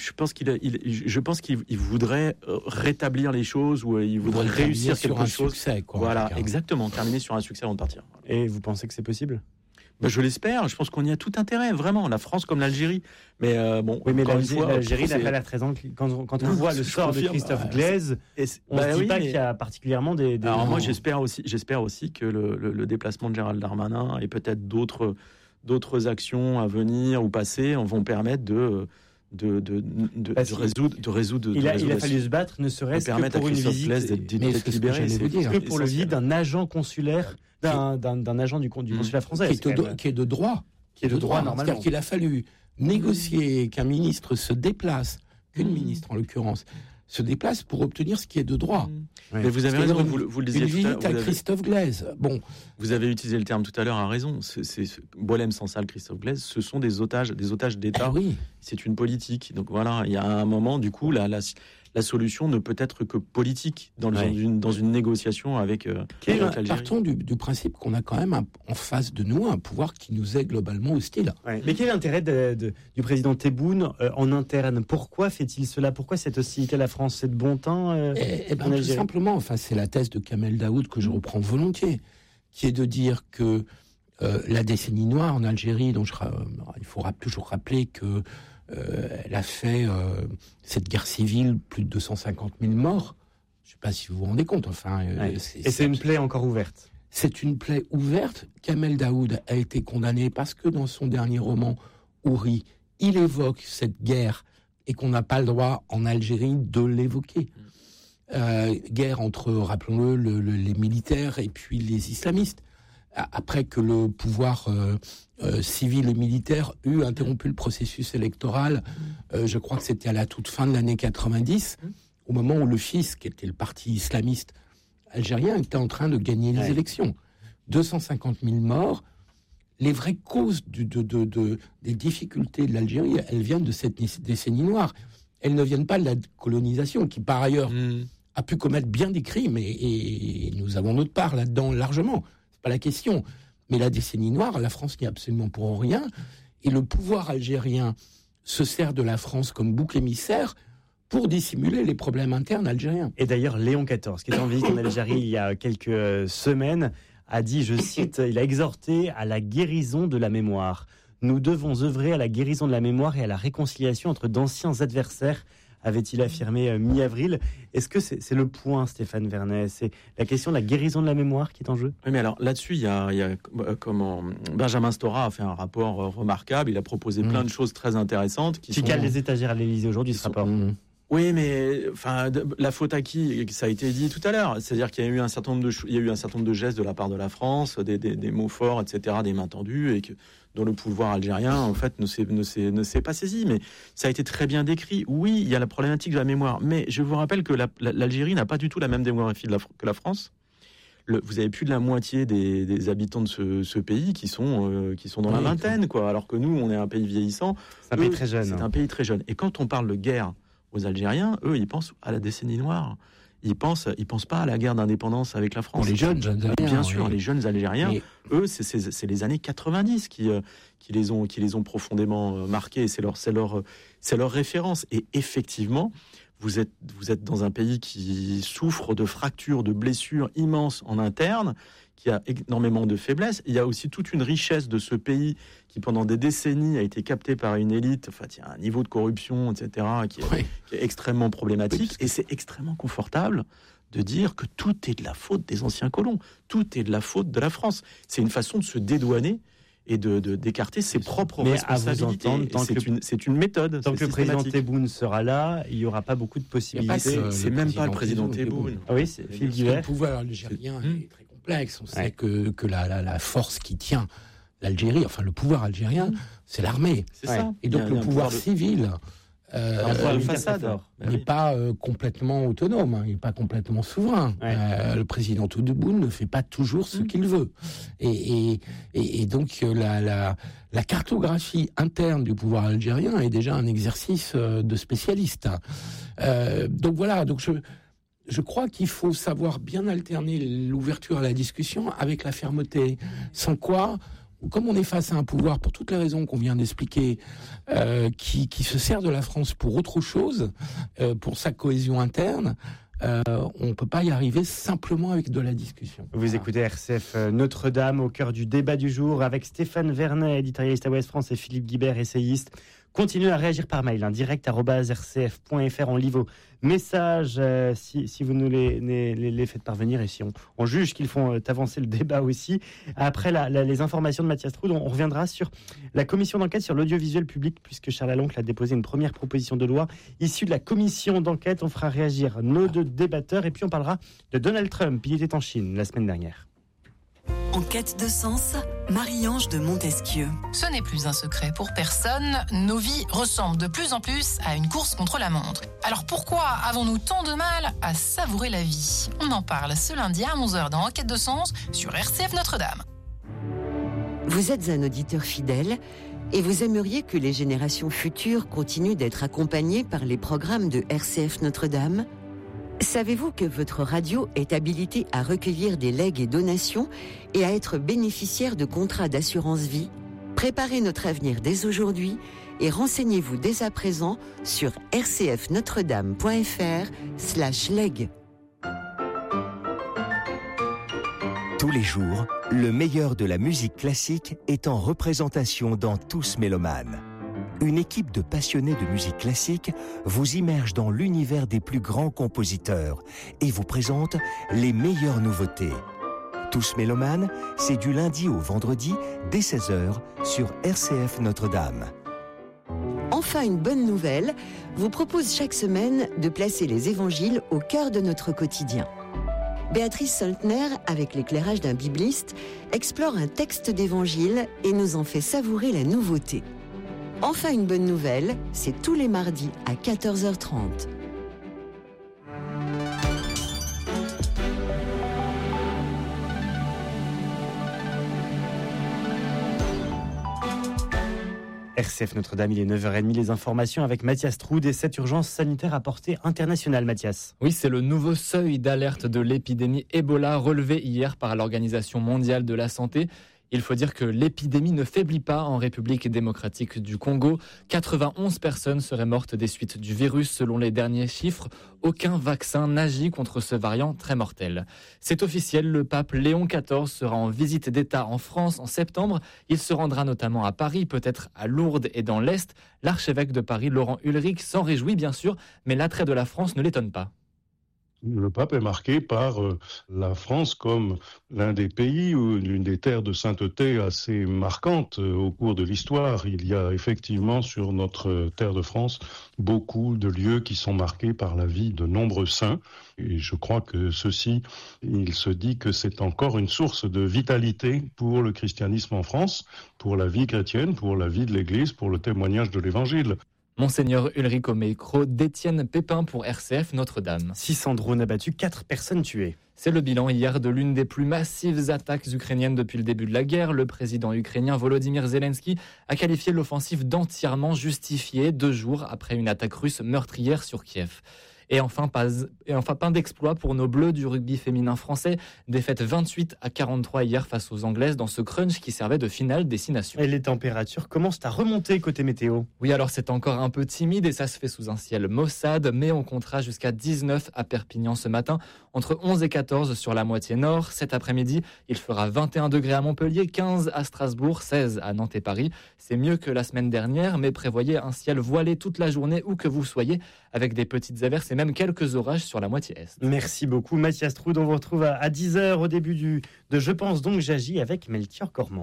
voudrait rétablir les choses, ou il voudrait réussir quelque chose.
Succès, quoi,
voilà, exactement. Terminer sur un succès avant de partir.
Et vous pensez que c'est possible ?
Je l'espère. Je pense qu'on y a tout intérêt, vraiment. La France comme l'Algérie. Mais
mais l'Algérie n'a pas l'air très quand on voit le sort de Christophe Glaise, on ne dit pas qu'il y a particulièrement des...
Alors moi, j'espère aussi que le déplacement de Gérald Darmanin et peut-être d'autres actions à venir ou passer vont permettre de résoudre.
Il a fallu se battre, ne serait-ce que pour une visite,
d'être libéré,
que pour le vide d'un agent consulaire, d'un agent du consulat français,
qui est de droit, normalement. C'est-à-dire qu'il a fallu négocier qu'un ministre se déplace, qu'une ministre en l'occurrence, se déplace pour obtenir ce qui est de droit.
Mais vous avez raison, vous le disiez tout à l'heure.
À Christophe Glaise. Bon,
vous avez utilisé le terme tout à l'heure à raison. Boualem Sansal, Christophe Glaise, ce sont des otages d'État. C'est une politique. Donc voilà, il y a un moment, du coup, la solution ne peut être que politique dans une négociation avec l'Algérie.
Partons du principe qu'on a quand même en face de nous un pouvoir qui nous est globalement hostile.
Mais quel est l'intérêt du président Tebboune en interne ? Pourquoi fait-il cela ? Pourquoi cette hostilité à la France ? C'est de bon teint
tout simplement, c'est la thèse de Kamel Daoud que je reprends volontiers, qui est de dire que la décennie noire en Algérie, dont il faut toujours rappeler que elle a fait cette guerre civile, plus de 250 000 morts. Je ne sais pas si vous vous rendez compte.
Et c'est une plaie encore ouverte.
C'est une plaie ouverte. Kamel Daoud a été condamné parce que dans son dernier roman, Houri, il évoque cette guerre et qu'on n'a pas le droit en Algérie de l'évoquer. Guerre entre, rappelons-le, les militaires et puis les islamistes. Après que le pouvoir civil et militaire eut interrompu le processus électoral, je crois que c'était à la toute fin de l'année 90, au moment où le FIS, qui était le parti islamiste algérien, était en train de gagner les élections. 250 000 morts. Les vraies causes des difficultés de l'Algérie, elles viennent de cette décennie noire. Elles ne viennent pas de la colonisation, qui par ailleurs a pu commettre bien des crimes, et nous avons notre part là-dedans largement. C'est pas la question. Mais la décennie noire, la France n'y est absolument pour rien, et le pouvoir algérien se sert de la France comme bouc émissaire pour dissimuler les problèmes internes algériens.
Et d'ailleurs, Léon XIV, qui était en visite en Algérie il y a quelques semaines, a dit, je cite, il a exhorté à la guérison de la mémoire. Nous devons œuvrer à la guérison de la mémoire et à la réconciliation entre d'anciens adversaires, avait-il affirmé mi-avril. Est-ce que c'est le point, Stéphane Vernet ? C'est la question de la guérison de la mémoire qui est en jeu ?
Oui, mais alors là-dessus, il y a Benjamin Stora a fait un rapport remarquable. Il a proposé plein de choses très intéressantes
qui cale les étagères à l'Élysée aujourd'hui, ce rapport.
Oui, mais la faute à qui ? Ça a été dit tout à l'heure. C'est-à-dire qu'il y a eu un certain nombre de gestes de la part de la France, des mots forts, etc., des mains tendues, et dont le pouvoir algérien en fait ne s'est pas saisi. Mais ça a été très bien décrit. Oui, il y a la problématique de la mémoire, mais je vous rappelle que l'Algérie n'a pas du tout la même démographie que la France. vous avez plus de la moitié des habitants de ce pays qui sont dans la vingtaine, quoi. Alors que nous, on est un pays vieillissant.
C'est un pays très jeune.
C'est un pays très jeune. Et quand on parle de guerre aux Algériens, eux, ils pensent à la décennie noire. Ils pensent pas à la guerre d'indépendance avec la France.
Pour les jeunes Algériens,
bien sûr,
oui.
Les jeunes Algériens, eux, c'est les années 90 qui les ont profondément marqués. C'est leur référence. Et effectivement, vous êtes dans un pays qui souffre de fractures, de blessures immenses en interne, qui a énormément de faiblesses. Il y a aussi toute une richesse de ce pays qui, pendant des décennies, a été capté par une élite. Enfin, il y a un niveau de corruption, etc., qui est extrêmement problématique. Et c'est extrêmement confortable de dire que tout est de la faute des anciens colons. Tout est de la faute de la France. C'est une façon de se dédouaner et d'écarter ses propres responsabilités. C'est une méthode.
Tant que le président Tebboune sera là, il n'y aura pas beaucoup de possibilités.
C'est même pas le président Tebboune.
Ah oui, c'est Philippe Guibert.
Le pouvoir algérien est très complexe. On sait que la force qui tient l'Algérie, enfin le pouvoir algérien, c'est l'armée.
C'est ça.
Et donc le pouvoir civil n'est pas complètement autonome, il n'est pas complètement souverain. Le président Tebboune ne fait pas toujours ce qu'il veut. Et donc la cartographie interne du pouvoir algérien est déjà un exercice de spécialiste. Donc voilà, donc je crois qu'il faut savoir bien alterner l'ouverture à la discussion avec la fermeté, sans quoi, comme on est face à un pouvoir, pour toutes les raisons qu'on vient d'expliquer, qui se sert de la France pour autre chose, pour sa cohésion interne, on peut pas y arriver simplement avec de la discussion.
Vous écoutez RCF Notre-Dame au cœur du débat du jour avec Stéphane Vernet, éditorialiste à Ouest France, et Philippe Guibert, essayiste. Continuez à réagir par mail, direct@rcf.fr. On lit vos messages si vous nous les faites parvenir, et si on juge qu'ils font avancer le débat aussi. Après les informations de Mathias Troud, on reviendra sur la commission d'enquête sur l'audiovisuel public, puisque Charles Aloncle a déposé une première proposition de loi issue de la commission d'enquête. On fera réagir nos deux débatteurs, et puis on parlera de Donald Trump. Il était en Chine la semaine dernière.
En quête de sens, Marie-Ange de Montesquieu.
Ce n'est plus un secret pour personne, nos vies ressemblent de plus en plus à une course contre la montre. Alors pourquoi avons-nous tant de mal à savourer la vie ? On en parle ce lundi à 11h dans En quête de sens sur RCF Notre-Dame.
Vous êtes un auditeur fidèle et vous aimeriez que les générations futures continuent d'être accompagnées par les programmes de RCF Notre-Dame ? Savez-vous que votre radio est habilitée à recueillir des legs et donations et à être bénéficiaire de contrats d'assurance vie ? Préparez notre avenir dès aujourd'hui et renseignez-vous dès à présent sur rcfnotredame.fr/leg.
Tous les jours, le meilleur de la musique classique est en représentation dans Tous Mélomanes. Une équipe de passionnés de musique classique vous immerge dans l'univers des plus grands compositeurs et vous présente les meilleures nouveautés. Tous Mélomanes, c'est du lundi au vendredi dès 16h sur RCF Notre-Dame.
Enfin, une bonne nouvelle vous propose chaque semaine de placer les évangiles au cœur de notre quotidien. Béatrice Soltner, avec l'éclairage d'un bibliste, explore un texte d'évangile et nous en fait savourer la nouveauté. Enfin, une bonne nouvelle, c'est tous les mardis à 14h30.
RCF Notre-Dame, il est 9h30, les informations avec Mathias Troud et cette urgence sanitaire à portée internationale, Mathias.
Oui, c'est le nouveau seuil d'alerte de l'épidémie Ebola relevé hier par l'Organisation mondiale de la santé. Il faut dire que l'épidémie ne faiblit pas en République démocratique du Congo. 91 personnes seraient mortes des suites du virus selon les derniers chiffres. Aucun vaccin n'agit contre ce variant très mortel. C'est officiel, le pape Léon XIV sera en visite d'État en France en septembre. Il se rendra notamment à Paris, peut-être à Lourdes et dans l'Est. L'archevêque de Paris, Laurent Ulrich, s'en réjouit bien sûr, mais l'attrait de la France ne l'étonne pas.
Le pape est marqué par la France comme l'un des pays ou l'une des terres de sainteté assez marquantes au cours de l'histoire. Il y a effectivement sur notre terre de France beaucoup de lieux qui sont marqués par la vie de nombreux saints. Et je crois que ceci, il se dit que c'est encore une source de vitalité pour le christianisme en France, pour la vie chrétienne, pour la vie de l'Église, pour le témoignage de l'Évangile.
Monseigneur Ulrich au micro d'Étienne Pépin pour RCF Notre-Dame.
600 drones abattus, 4 personnes tuées.
C'est le bilan hier de l'une des plus massives attaques ukrainiennes depuis le début de la guerre. Le président ukrainien Volodymyr Zelensky a qualifié l'offensive d'entièrement justifiée 2 jours après une attaque russe meurtrière sur Kiev. Et enfin, pas d'exploit pour nos Bleus du rugby féminin français. Défaite 28-43 hier face aux Anglaises dans ce crunch qui servait de finale destination.
Et les températures commencent à remonter côté météo.
Oui, alors c'est encore un peu timide et ça se fait sous un ciel maussade, mais on comptera jusqu'à 19 à Perpignan ce matin, entre 11 et 14 sur la moitié nord. Cet après-midi, il fera 21 degrés à Montpellier, 15 à Strasbourg, 16 à Nantes et Paris. C'est mieux que la semaine dernière, mais prévoyez un ciel voilé toute la journée où que vous soyez, avec des petites averses et même quelques orages sur la moitié est.
Merci beaucoup Mathias Troud. On vous retrouve à 10h au début de Je pense donc j'agis avec Melchior Cormand.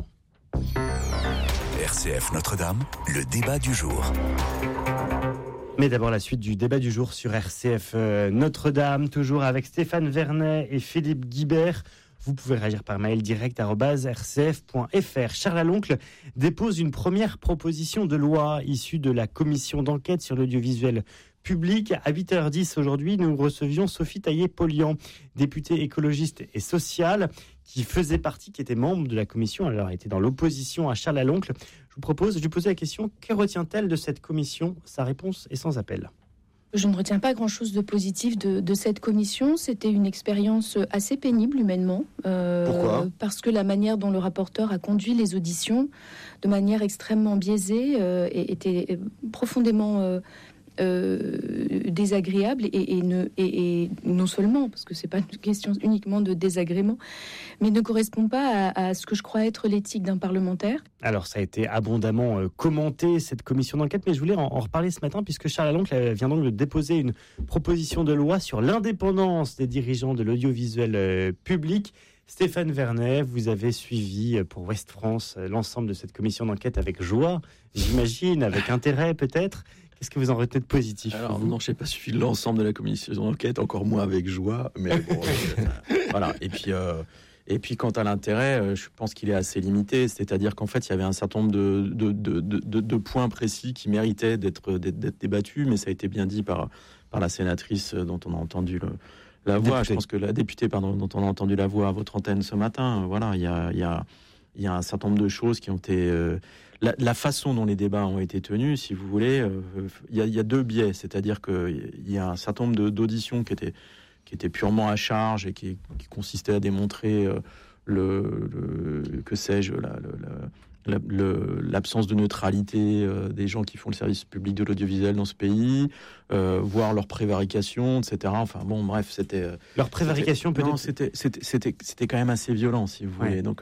RCF Notre-Dame, le débat du jour.
Mais d'abord la suite du débat du jour sur RCF Notre-Dame, toujours avec Stéphane Vernet et Philippe Guibert. Vous pouvez réagir par mail direct @rcf.fr. Charles Aloncle dépose une première proposition de loi issue de la commission d'enquête sur l'audiovisuel public. À 8h10 aujourd'hui, nous recevions Sophie Taillé-Polian, députée écologiste et sociale, qui était membre de la commission. Elle était dans l'opposition à Charles Aloncle. Je vous lui poser la question, que retient-elle de cette commission ? Sa réponse est sans appel.
Je ne retiens pas grand-chose de positif de cette commission. C'était une expérience assez pénible humainement.
Pourquoi ?
Parce que la manière dont le rapporteur a conduit les auditions, de manière extrêmement biaisée, était profondément désagréable et non seulement, parce que c'est pas une question uniquement de désagrément, mais ne correspond pas à ce que je crois être l'éthique d'un parlementaire.
Alors ça a été abondamment commenté cette commission d'enquête, mais je voulais en reparler ce matin puisque Charles Aloncle vient donc de déposer une proposition de loi sur l'indépendance des dirigeants de l'audiovisuel public. Stéphane Vernet, vous avez suivi pour Ouest France l'ensemble de cette commission d'enquête avec joie, j'imagine, avec intérêt peut-être. Qu'est-ce que vous en retenez de positif ?
Alors non, je n'ai pas suivi l'ensemble de la commission d'enquête, encore moins avec joie, mais bon, voilà. Et puis quant à l'intérêt, je pense qu'il est assez limité, c'est-à-dire qu'en fait, il y avait un certain nombre de points précis qui méritaient d'être débattus, mais ça a été bien dit par la sénatrice dont on a entendu la voix. Je pense que la députée, dont on a entendu la voix à votre antenne ce matin. Voilà, il y a un certain nombre de choses qui ont été la façon dont les débats ont été tenus, si vous voulez. Il y a 2 biais, c'est-à-dire qu'il y a un certain nombre d'auditions qui étaient purement à charge et qui consistaient à démontrer que sais-je, l'absence de neutralité des gens qui font le service public de l'audiovisuel dans ce pays, voire leur prévarication, etc. Enfin bon, bref, c'était
leur prévarication peut-être.
Non, c'était quand même assez violent, si vous voulez. Donc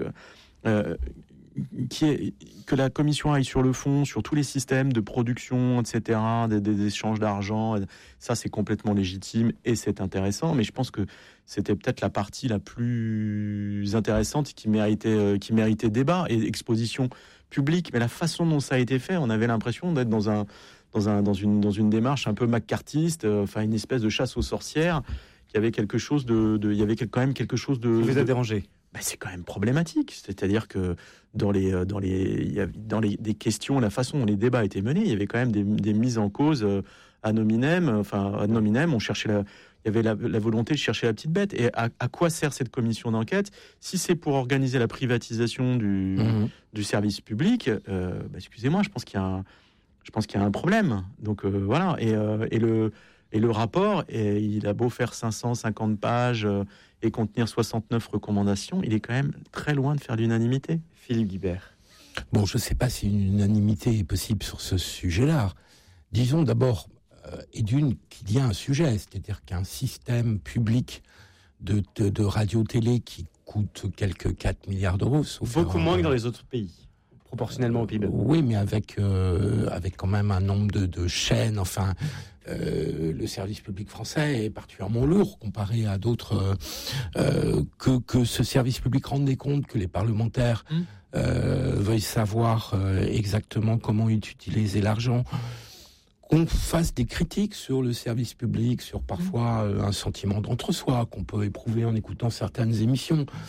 que la commission aille sur le fond, sur tous les systèmes de production, etc., des échanges d'argent, ça c'est complètement légitime et c'est intéressant, mais je pense que c'était peut-être la partie la plus intéressante qui méritait débat et exposition publique, mais la façon dont ça a été fait, on avait l'impression d'être dans une démarche un peu maccarthiste, une espèce de chasse aux sorcières. Il y avait quelque chose il y avait quand même quelque chose de...
Qui vous a dérangé ?
C'est quand même problématique. C'est-à-dire que dans des questions, la façon dont les débats étaient menés, il y avait quand même des mises en cause ad nominem. On cherchait il y avait la volonté de chercher la petite bête. Et à quoi sert cette commission d'enquête ? Si c'est pour organiser la privatisation du service public, excusez-moi, je pense qu'il y a un problème. Donc voilà. Et le rapport, il a beau faire 550 pages et contenir 69 recommandations, il est quand même très loin de faire l'unanimité. Philippe Guibert.
Bon, je ne sais pas si une unanimité est possible sur ce sujet-là. Disons d'abord, qu'il y a un sujet, c'est-à-dire qu'un système public de radio-télé qui coûte quelques 4 milliards d'euros...
Beaucoup moins que dans les autres pays, proportionnellement au PIB.
Oui, mais avec quand même un nombre de chaînes, le service public français est particulièrement lourd comparé à d'autres. Que ce service public rende des comptes, que les parlementaires veuillent savoir exactement comment utiliser l'argent, qu'on fasse des critiques sur le service public, sur parfois un sentiment d'entre-soi qu'on peut éprouver en écoutant certaines émissions.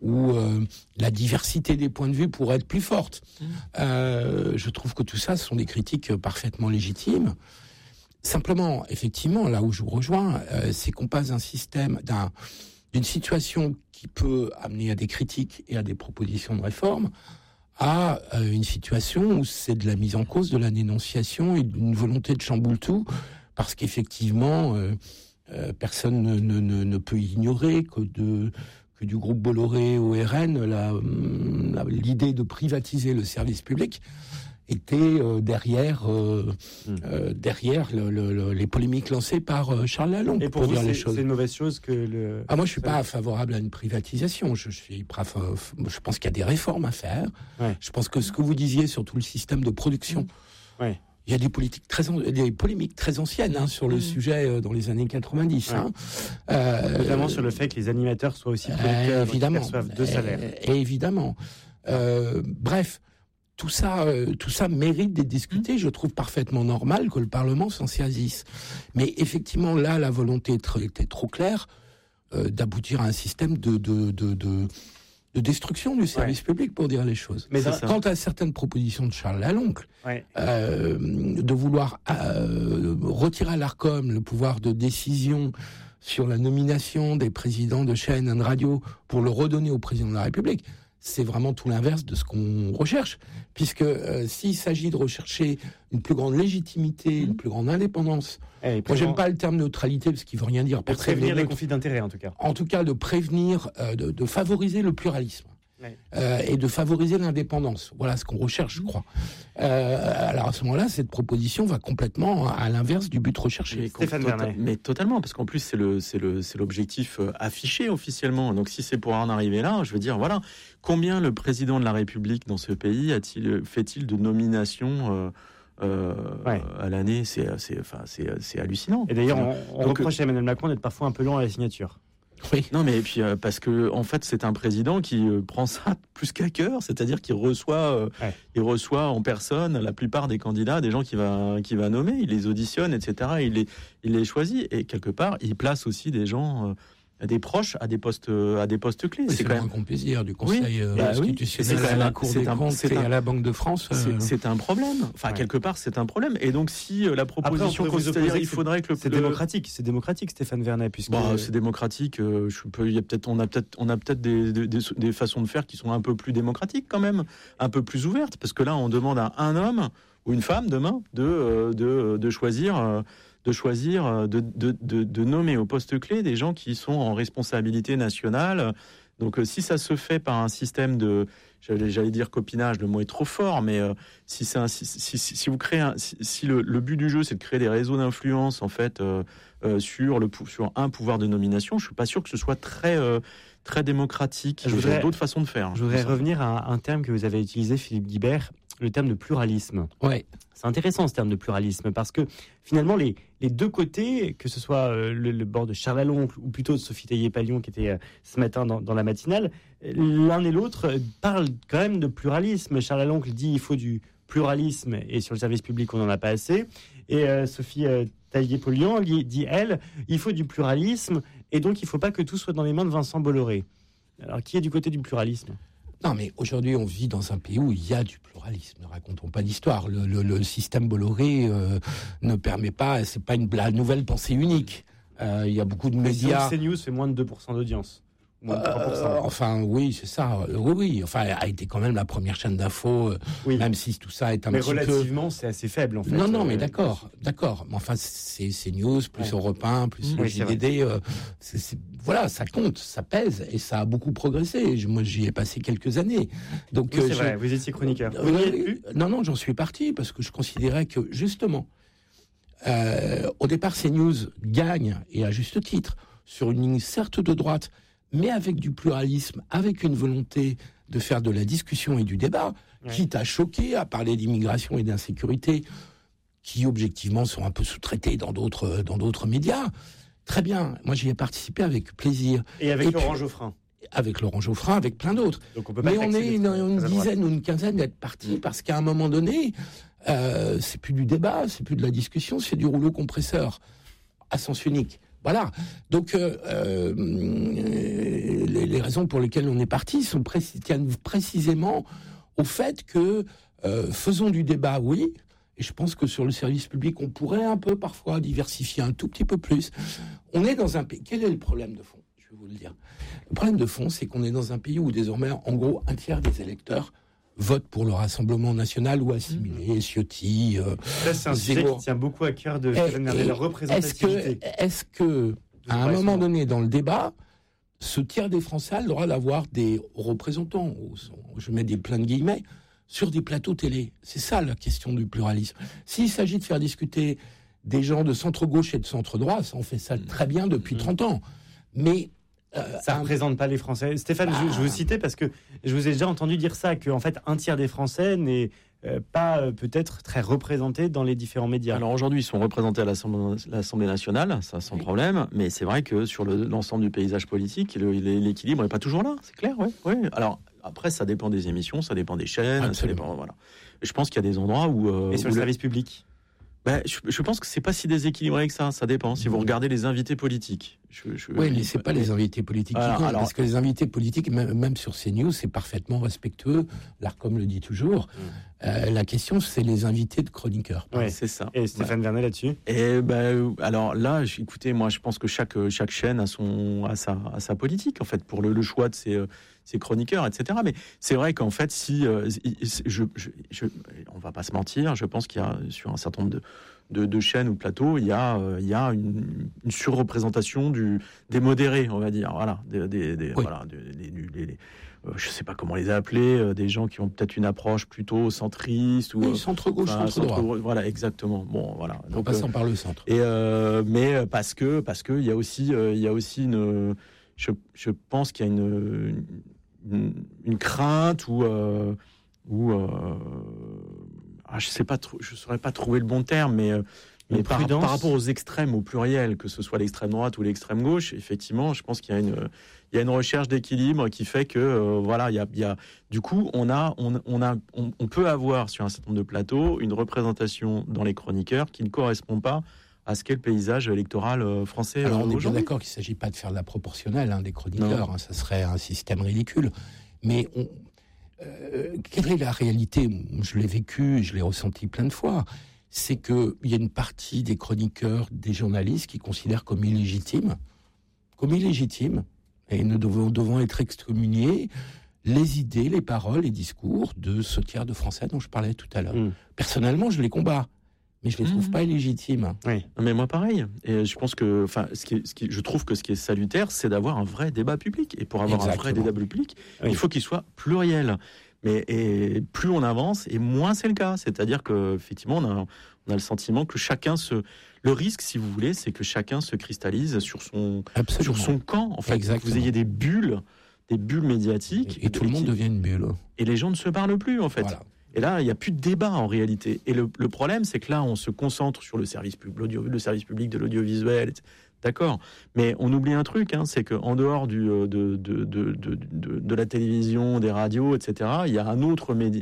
où la diversité des points de vue pourrait être plus forte. Je trouve que tout ça, ce sont des critiques parfaitement légitimes. Simplement, effectivement, là où je vous rejoins, c'est qu'on passe d'un système, d'une situation qui peut amener à des critiques et à des propositions de réforme, à une situation où c'est de la mise en cause, de la dénonciation et d'une volonté de chamboule tout, parce qu'effectivement, personne ne peut ignorer que du groupe Bolloré au RN, l'idée de privatiser le service public était derrière les polémiques lancées par Charles Lalonde.
Et pour vous,
dire les choses.
C'est une mauvaise chose que le...
Moi, je suis pas favorable à une privatisation. Je pense qu'il y a des réformes à faire.
Ouais.
Je pense que ce que vous disiez sur tout le système de production,
ouais.
Il y a des polémiques très anciennes sur le sujet dans les années 90.
Ouais. Notamment sur le fait que les animateurs soient aussi producteurs,
évidemment,
qui perçoivent 2 salaires.
Évidemment. Bref, tout ça mérite d'être discuté. Je trouve parfaitement normal que le Parlement s'en saisisse. Mais effectivement, là, la volonté était trop claire d'aboutir à un système de destruction du service public, pour dire les choses.
Mais
quant à certaines propositions de Charles Laloncle, de vouloir retirer à l'Arcom le pouvoir de décision sur la nomination des présidents de chaînes et de radio pour le redonner au président de la République, c'est vraiment tout l'inverse de ce qu'on recherche, puisque s'il s'agit de rechercher une plus grande légitimité, une plus grande indépendance, moi j'aime pas le terme neutralité parce qu'il veut rien dire.
Pour prévenir les conflits d'intérêts, en tout cas.
En tout cas, de prévenir, de favoriser le pluralisme. Et de favoriser l'indépendance. Voilà ce qu'on recherche, je crois. Alors à ce moment-là, cette proposition va complètement à l'inverse du but recherché.
Mais totalement, parce qu'en plus c'est l'objectif affiché officiellement. Donc si c'est pour en arriver là, je veux dire, voilà, combien le président de la République dans ce pays fait-il de nominations à l'année? C'est hallucinant.
Et d'ailleurs, on reproche à Emmanuel Macron d'être parfois un peu lent à la signature.
Oui. Non, mais et puis parce que en fait, c'est un président qui prend ça plus qu'à cœur, c'est-à-dire qu'il reçoit, il reçoit en personne la plupart des candidats, des gens qu'il va nommer, il les auditionne, etc. Il les choisit et quelque part, il place aussi des gens. Des proches à des postes clés.
Oui, c'est quand même qu'on puisse dire du Conseil institutionnel à la Cour des comptes et à la Banque de France.
C'est un problème. Enfin, quelque part, c'est un problème. Et donc, si la proposition considère, il faudrait que
c'est démocratique, Stéphane Vernet, puisque
c'est démocratique. On a peut-être des façons de faire qui sont un peu plus démocratiques quand même, un peu plus ouvertes, parce que là, on demande à un homme ou une femme demain de choisir. De nommer au poste clé des gens qui sont en responsabilité nationale. Donc, si ça se fait par un système de, j'allais dire copinage, le mot est trop fort, mais si vous créez si le but du jeu c'est de créer des réseaux d'influence en fait sur un pouvoir de nomination, je suis pas sûr que ce soit très démocratique. Il y a d'autres façons de faire.
Je voudrais revenir à un terme que vous avez utilisé, Philippe Guibert, le terme de pluralisme.
Ouais.
C'est intéressant ce terme de pluralisme parce que finalement les deux côtés, que ce soit le bord de Charles Laloncle ou plutôt de Sophie Taillé-Pallion qui était ce matin dans la matinale, l'un et l'autre parlent quand même de pluralisme. Charles Laloncle dit il faut du pluralisme et sur le service public on n'en a pas assez. Et Sophie Taillé-Pallion dit elle il faut du pluralisme et donc il ne faut pas que tout soit dans les mains de Vincent Bolloré. Alors qui est du côté du pluralisme ?
Non, mais aujourd'hui, on vit dans un pays où il y a du pluralisme. Ne racontons pas d'histoire. Le système Bolloré ne permet pas, c'est pas la nouvelle pensée unique. Il y a beaucoup de médias.
CNews fait moins de 2% d'audience.
Enfin, oui, c'est ça. Oui. Enfin, elle a été quand même la première chaîne d'info, même si tout ça est un petit peu...
Mais relativement, c'est assez faible, en fait.
Non, mais d'accord. Mais enfin, c'est CNews, plus Europe 1, plus le JDD. Voilà, ça compte, ça pèse, et ça a beaucoup progressé. Moi, j'y ai passé quelques années. Donc,
c'est vrai, vous étiez chroniqueur. Vous n'y êtes plus ?
Non, j'en suis parti, parce que je considérais que, justement, au départ, CNews gagne, et à juste titre, sur une ligne certes de droite, mais avec du pluralisme, avec une volonté de faire de la discussion et du débat, quitte à choquer, à parler d'immigration et d'insécurité, qui objectivement sont un peu sous-traités dans d'autres médias. Très bien, moi j'y ai participé avec plaisir.
Et avec Laurent Geoffrin.
Avec Laurent Geoffrin, avec plein d'autres.
Donc on peut pas
mais on est une dizaine ou une quinzaine d'être partis, parce qu'à un moment donné, c'est plus du débat, c'est plus de la discussion, c'est du rouleau compresseur à sens unique. Voilà. Donc, les raisons pour lesquelles on est parti tiennent précisément au fait que faisons du débat, oui. Et je pense que sur le service public, on pourrait un peu parfois diversifier un tout petit peu plus. On est dans un pays. Quel est le problème de fond ? Je vais vous le dire. Le problème de fond, c'est qu'on est dans un pays où désormais, en gros, un tiers des électeurs votent pour le Rassemblement national ou assimilé, Ciotti.
Ça, c'est un sujet qui tient beaucoup à cœur de Stéphane Vernet, la représentativité.
Est-ce que à un moment donné dans le débat, ce tiers des Français a le droit d'avoir des représentants, je mets des plein de guillemets, sur des plateaux télé? C'est ça la question du pluralisme. S'il s'agit de faire discuter des gens de centre-gauche et de centre-droit, ça on fait ça très bien depuis 30 ans. Mais
ça ne représente pas les Français. Stéphane, je vous citais parce que je vous ai déjà entendu dire ça, qu'en fait un tiers des Français n'est pas peut-être très représenté dans les différents médias.
Alors aujourd'hui, ils sont représentés à l'Assemblée nationale, ça sans problème, mais c'est vrai que sur l'ensemble du paysage politique, l'équilibre n'est pas toujours là, c'est clair, ouais. Alors après, ça dépend des émissions, ça dépend des chaînes, ça dépend, voilà. Et je pense qu'il y a des endroits où...
Et sur le service public ?
Je pense que c'est pas si déséquilibré que ça dépend. Si vous regardez les invités politiques.
Oui, mais c'est pas les invités politiques qui comptent, parce que les invités politiques, même sur CNews, c'est parfaitement respectueux. L'ARCOM le dit toujours. La question, c'est les invités de chroniqueurs.
Ouais, c'est ça.
Et Stéphane Vernet là-dessus?
Et alors là, écoutez, moi, je pense que chaque chaîne a sa politique, en fait, pour le choix de ses chroniqueurs, etc. Mais c'est vrai qu'en fait, si on va pas se mentir, je pense qu'il y a sur un certain nombre de chaînes ou de plateaux, il y a une surreprésentation des modérés, on va dire. Voilà, je sais pas comment les appeler, des gens qui ont peut-être une approche plutôt centriste ou
centre-gauche, centre-droit.
Voilà, exactement. Bon, voilà.
En passant par le centre.
Et mais parce que il y a aussi une, je pense qu'il y a une crainte ou je sais pas, je saurais pas trouver le bon terme, mais par rapport aux extrêmes, au pluriel, que ce soit l'extrême droite ou l'extrême gauche, effectivement, je pense qu'il y a une recherche d'équilibre qui fait que du coup, on peut avoir sur un certain nombre de plateaux une représentation dans les chroniqueurs qui ne correspond pas à ce qu'est le paysage électoral français.
Alors on est bien d'accord qu'il ne s'agit pas de faire de la proportionnelle des chroniqueurs, ça serait un système ridicule, mais quelle est la réalité? Je l'ai vécu, je l'ai ressenti plein de fois. C'est qu'il y a une partie des chroniqueurs, des journalistes qui considèrent comme illégitime, et nous devons être excommuniés, les idées, les paroles, les discours de ce tiers de Français dont je parlais tout à l'heure. Personnellement, je les combats, mais je les trouve pas illégitimes.
Oui. Mais moi, pareil. Et je pense que, je trouve que ce qui est salutaire, c'est d'avoir un vrai débat public. Et pour avoir un vrai débat public, il faut qu'il soit pluriel. Et plus on avance, et moins c'est le cas. C'est-à-dire que, effectivement, on a le sentiment que chacun le risque, si vous voulez, c'est que chacun se cristallise sur son camp. En fait, que vous ayez des bulles médiatiques.
Et tout le monde devient une bulle.
Et les gens ne se parlent plus, en fait. Voilà. Et là, il n'y a plus de débat en réalité. Et le problème, c'est que là, on se concentre sur le service public de l'audiovisuel, etc. D'accord. Mais on oublie un truc, c'est qu'en dehors de la télévision, des radios, etc., il y a un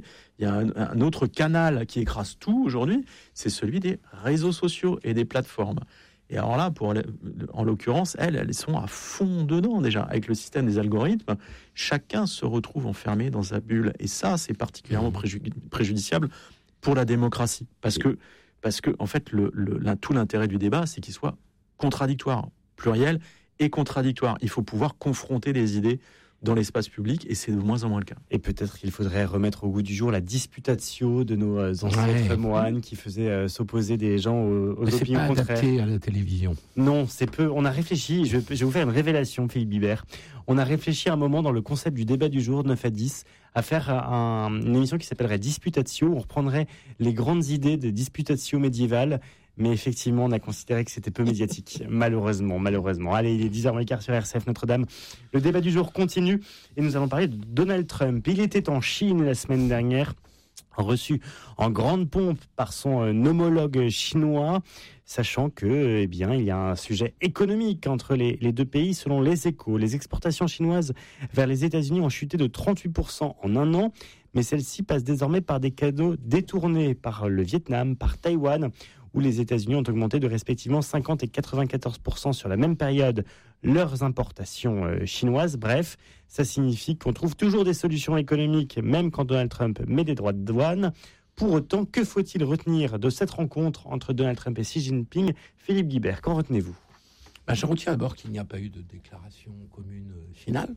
autre canal qui écrase tout aujourd'hui, c'est celui des réseaux sociaux et des plateformes. Et alors là, en l'occurrence, elles sont à fond dedans déjà. Avec le système des algorithmes, chacun se retrouve enfermé dans sa bulle. Et ça, c'est particulièrement préjudiciable pour la démocratie. Parce que en fait, tout l'intérêt du débat, c'est qu'il soit contradictoire, pluriel et contradictoire. Il faut pouvoir confronter les idées dans l'espace public, et c'est de moins en moins le cas.
Et peut-être qu'il faudrait remettre au goût du jour la disputatio de nos ancêtres moines qui faisaient s'opposer des gens aux opinions contraires.
C'est pas adapté à la télévision.
Non, c'est peu. On a réfléchi, je vais vous faire une révélation, Philippe Bibert. On a réfléchi un moment dans le concept du débat du jour, 9 à 10, à faire une émission qui s'appellerait Disputatio. On reprendrait les grandes idées de disputatio médiévales. Mais effectivement, on a considéré que c'était peu médiatique. Malheureusement. Allez, il est 10h15 sur RCF Notre-Dame. Le débat du jour continue et nous allons parler de Donald Trump. Il était en Chine la semaine dernière, reçu en grande pompe par son homologue chinois, sachant que, il y a un sujet économique entre les deux pays. Selon les Échos, les exportations chinoises vers les États-Unis ont chuté de 38% en un an, mais celles-ci passent désormais par des canaux détournés par le Vietnam, par Taïwan où les États-Unis ont augmenté de respectivement 50 et 94% sur la même période leurs importations chinoises. Bref, ça signifie qu'on trouve toujours des solutions économiques, même quand Donald Trump met des droits de douane. Pour autant, que faut-il retenir de cette rencontre entre Donald Trump et Xi Jinping ? Philippe Guibert, qu'en retenez-vous ?
Je retiens d'abord qu'il n'y a pas eu de déclaration commune finale.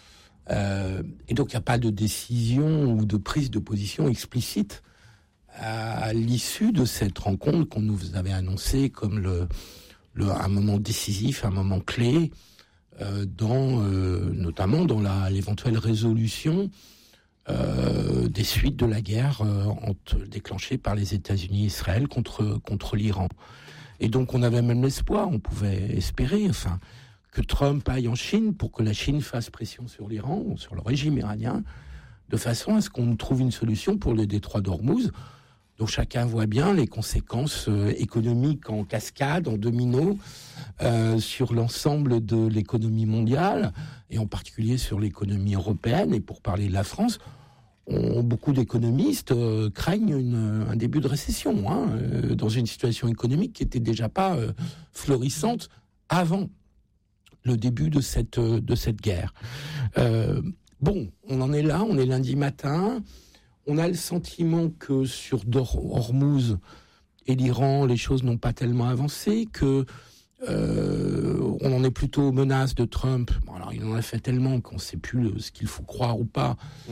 Et donc, il n'y a pas de décision ou de prise de position explicite à l'issue de cette rencontre qu'on nous avait annoncée comme un moment décisif, un moment clé, notamment dans l'éventuelle résolution des suites de la guerre déclenchée par les États-Unis et Israël contre l'Iran. Et donc on avait même l'espoir, on pouvait espérer, que Trump aille en Chine pour que la Chine fasse pression sur l'Iran, sur le régime iranien, de façon à ce qu'on trouve une solution pour le détroit d'Ormuz, dont chacun voit bien les conséquences économiques en cascade, en domino, sur l'ensemble de l'économie mondiale, et en particulier sur l'économie européenne. Et pour parler de la France, beaucoup d'économistes craignent un début de récession, dans une situation économique qui était déjà pas florissante avant le début de cette guerre. On en est là, on est lundi matin. On a le sentiment que sur Hormuz et l'Iran, les choses n'ont pas tellement avancé, que on en est plutôt aux menaces de Trump. Alors il en a fait tellement qu'on ne sait plus ce qu'il faut croire ou pas,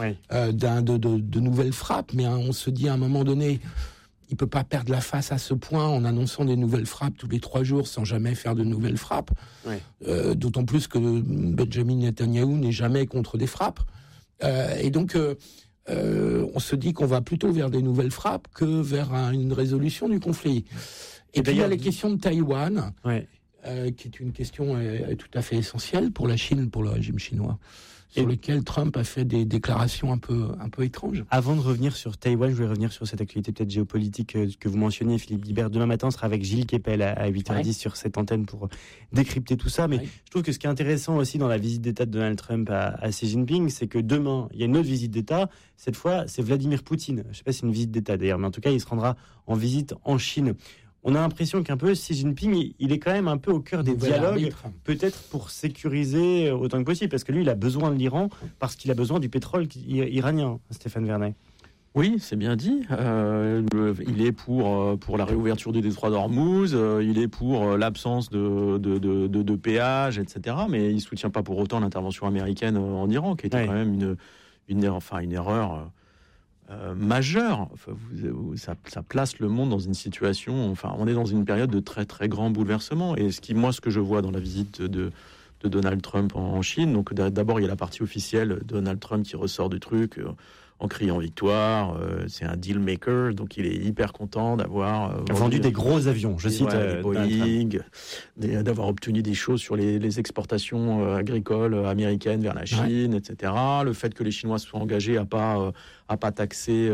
de nouvelles frappes, mais on se dit à un moment donné, il ne peut pas perdre la face à ce point en annonçant des nouvelles frappes tous les 3 jours sans jamais faire de nouvelles frappes. D'autant plus que Benjamin Netanyahou n'est jamais contre des frappes. Et donc on se dit qu'on va plutôt vers des nouvelles frappes que vers une résolution du conflit. Et puis il y a les questions de Taïwan, qui est une question tout à fait essentielle pour la Chine, pour le régime chinois, sur lequel Trump a fait des déclarations un peu étranges.
Avant de revenir sur Taïwan, je voulais revenir sur cette actualité peut-être géopolitique que vous mentionniez, Philippe Guibert. Demain matin, on sera avec Gilles Kepel à 8h10 sur cette antenne pour décrypter tout ça. Mais je trouve que ce qui est intéressant aussi dans la visite d'État de Donald Trump à Xi Jinping, c'est que demain, il y a une autre visite d'État. Cette fois, c'est Vladimir Poutine. Je ne sais pas si c'est une visite d'État d'ailleurs, mais en tout cas, il se rendra en visite en Chine. On a l'impression qu'un peu Xi Jinping, il est quand même un peu au cœur des dialogues, peut-être pour sécuriser autant que possible, parce que lui, il a besoin de l'Iran, parce qu'il a besoin du pétrole iranien, Stéphane Vernet.
Oui, c'est bien dit. Il est pour la réouverture du détroit d'Ormuz, il est pour l'absence de péage, etc. Mais il ne soutient pas pour autant l'intervention américaine en Iran, qui était quand même une erreur majeur. Ça place le monde dans une situation. On est dans une période de très très grand bouleversement. Et ce que je vois dans la visite de Donald Trump en Chine, donc d'abord il y a la partie officielle, Donald Trump qui ressort du truc en criant victoire. C'est un deal maker, donc il est hyper content d'avoir
vendu des gros avions. Je cite
Boeing, d'avoir obtenu des choses sur les exportations agricoles américaines vers la Chine, etc. Le fait que les Chinois soient engagés à pas taxer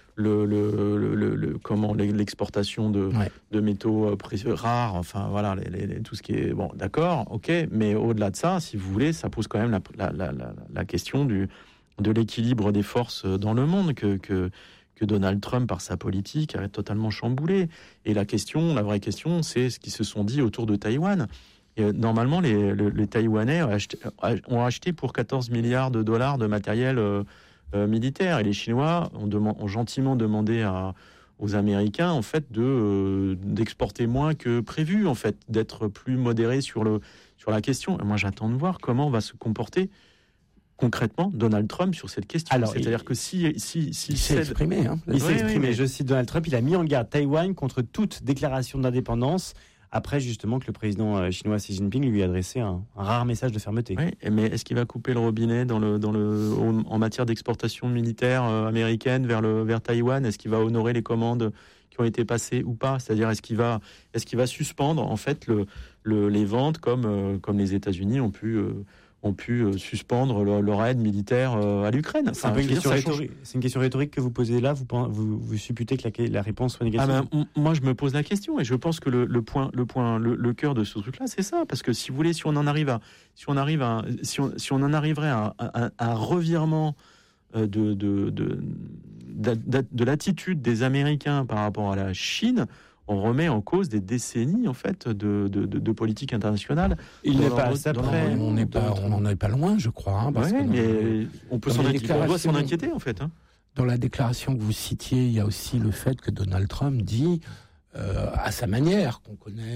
l'exportation de métaux précieux rares, tout ce qui est d'accord, ok, mais au-delà de ça, si vous voulez, ça pose quand même la question de l'équilibre des forces dans le monde que Donald Trump, par sa politique, a totalement chamboulé. Et la vraie question, c'est ce qu'ils se sont dit autour de Taïwan. Et normalement, les Taïwanais ont acheté pour 14 milliards de dollars de matériel militaire, et les Chinois ont gentiment demandé aux Américains en fait d'exporter moins que prévu, en fait, d'être plus modérés sur la question. Et moi, j'attends de voir comment va se comporter concrètement Donald Trump sur cette question.
Alors,
c'est-à-dire que s'il
s'est exprimé,
je cite Donald Trump, il a mis en garde Taïwan contre toute déclaration d'indépendance. Après, justement, que le président chinois Xi Jinping lui a adressé un rare message de fermeté.
Oui, mais est-ce qu'il va couper le robinet en matière d'exportation militaire américaine vers Taïwan? Est-ce qu'il va honorer les commandes qui ont été passées ou pas? C'est-à-dire, est-ce qu'il va suspendre en fait les ventes comme les États-Unis ont pu suspendre leur aide militaire à l'Ukraine?
C'est une question rhétorique que vous posez là. Vous supputez que la réponse soit négative?
Moi, je me pose la question, et je pense que le cœur de ce truc-là, c'est ça. Parce que si vous voulez, si on en arriverait à un revirement de l'attitude des Américains par rapport à la Chine, on remet en cause des décennies en fait de politique internationale.
Il n'est pas assez près. On n'en est pas loin, je crois. Parce que
mais on doit s'en inquiéter en fait.
Dans la déclaration que vous citiez, il y a aussi le fait que Donald Trump dit, à sa manière, qu'on connaît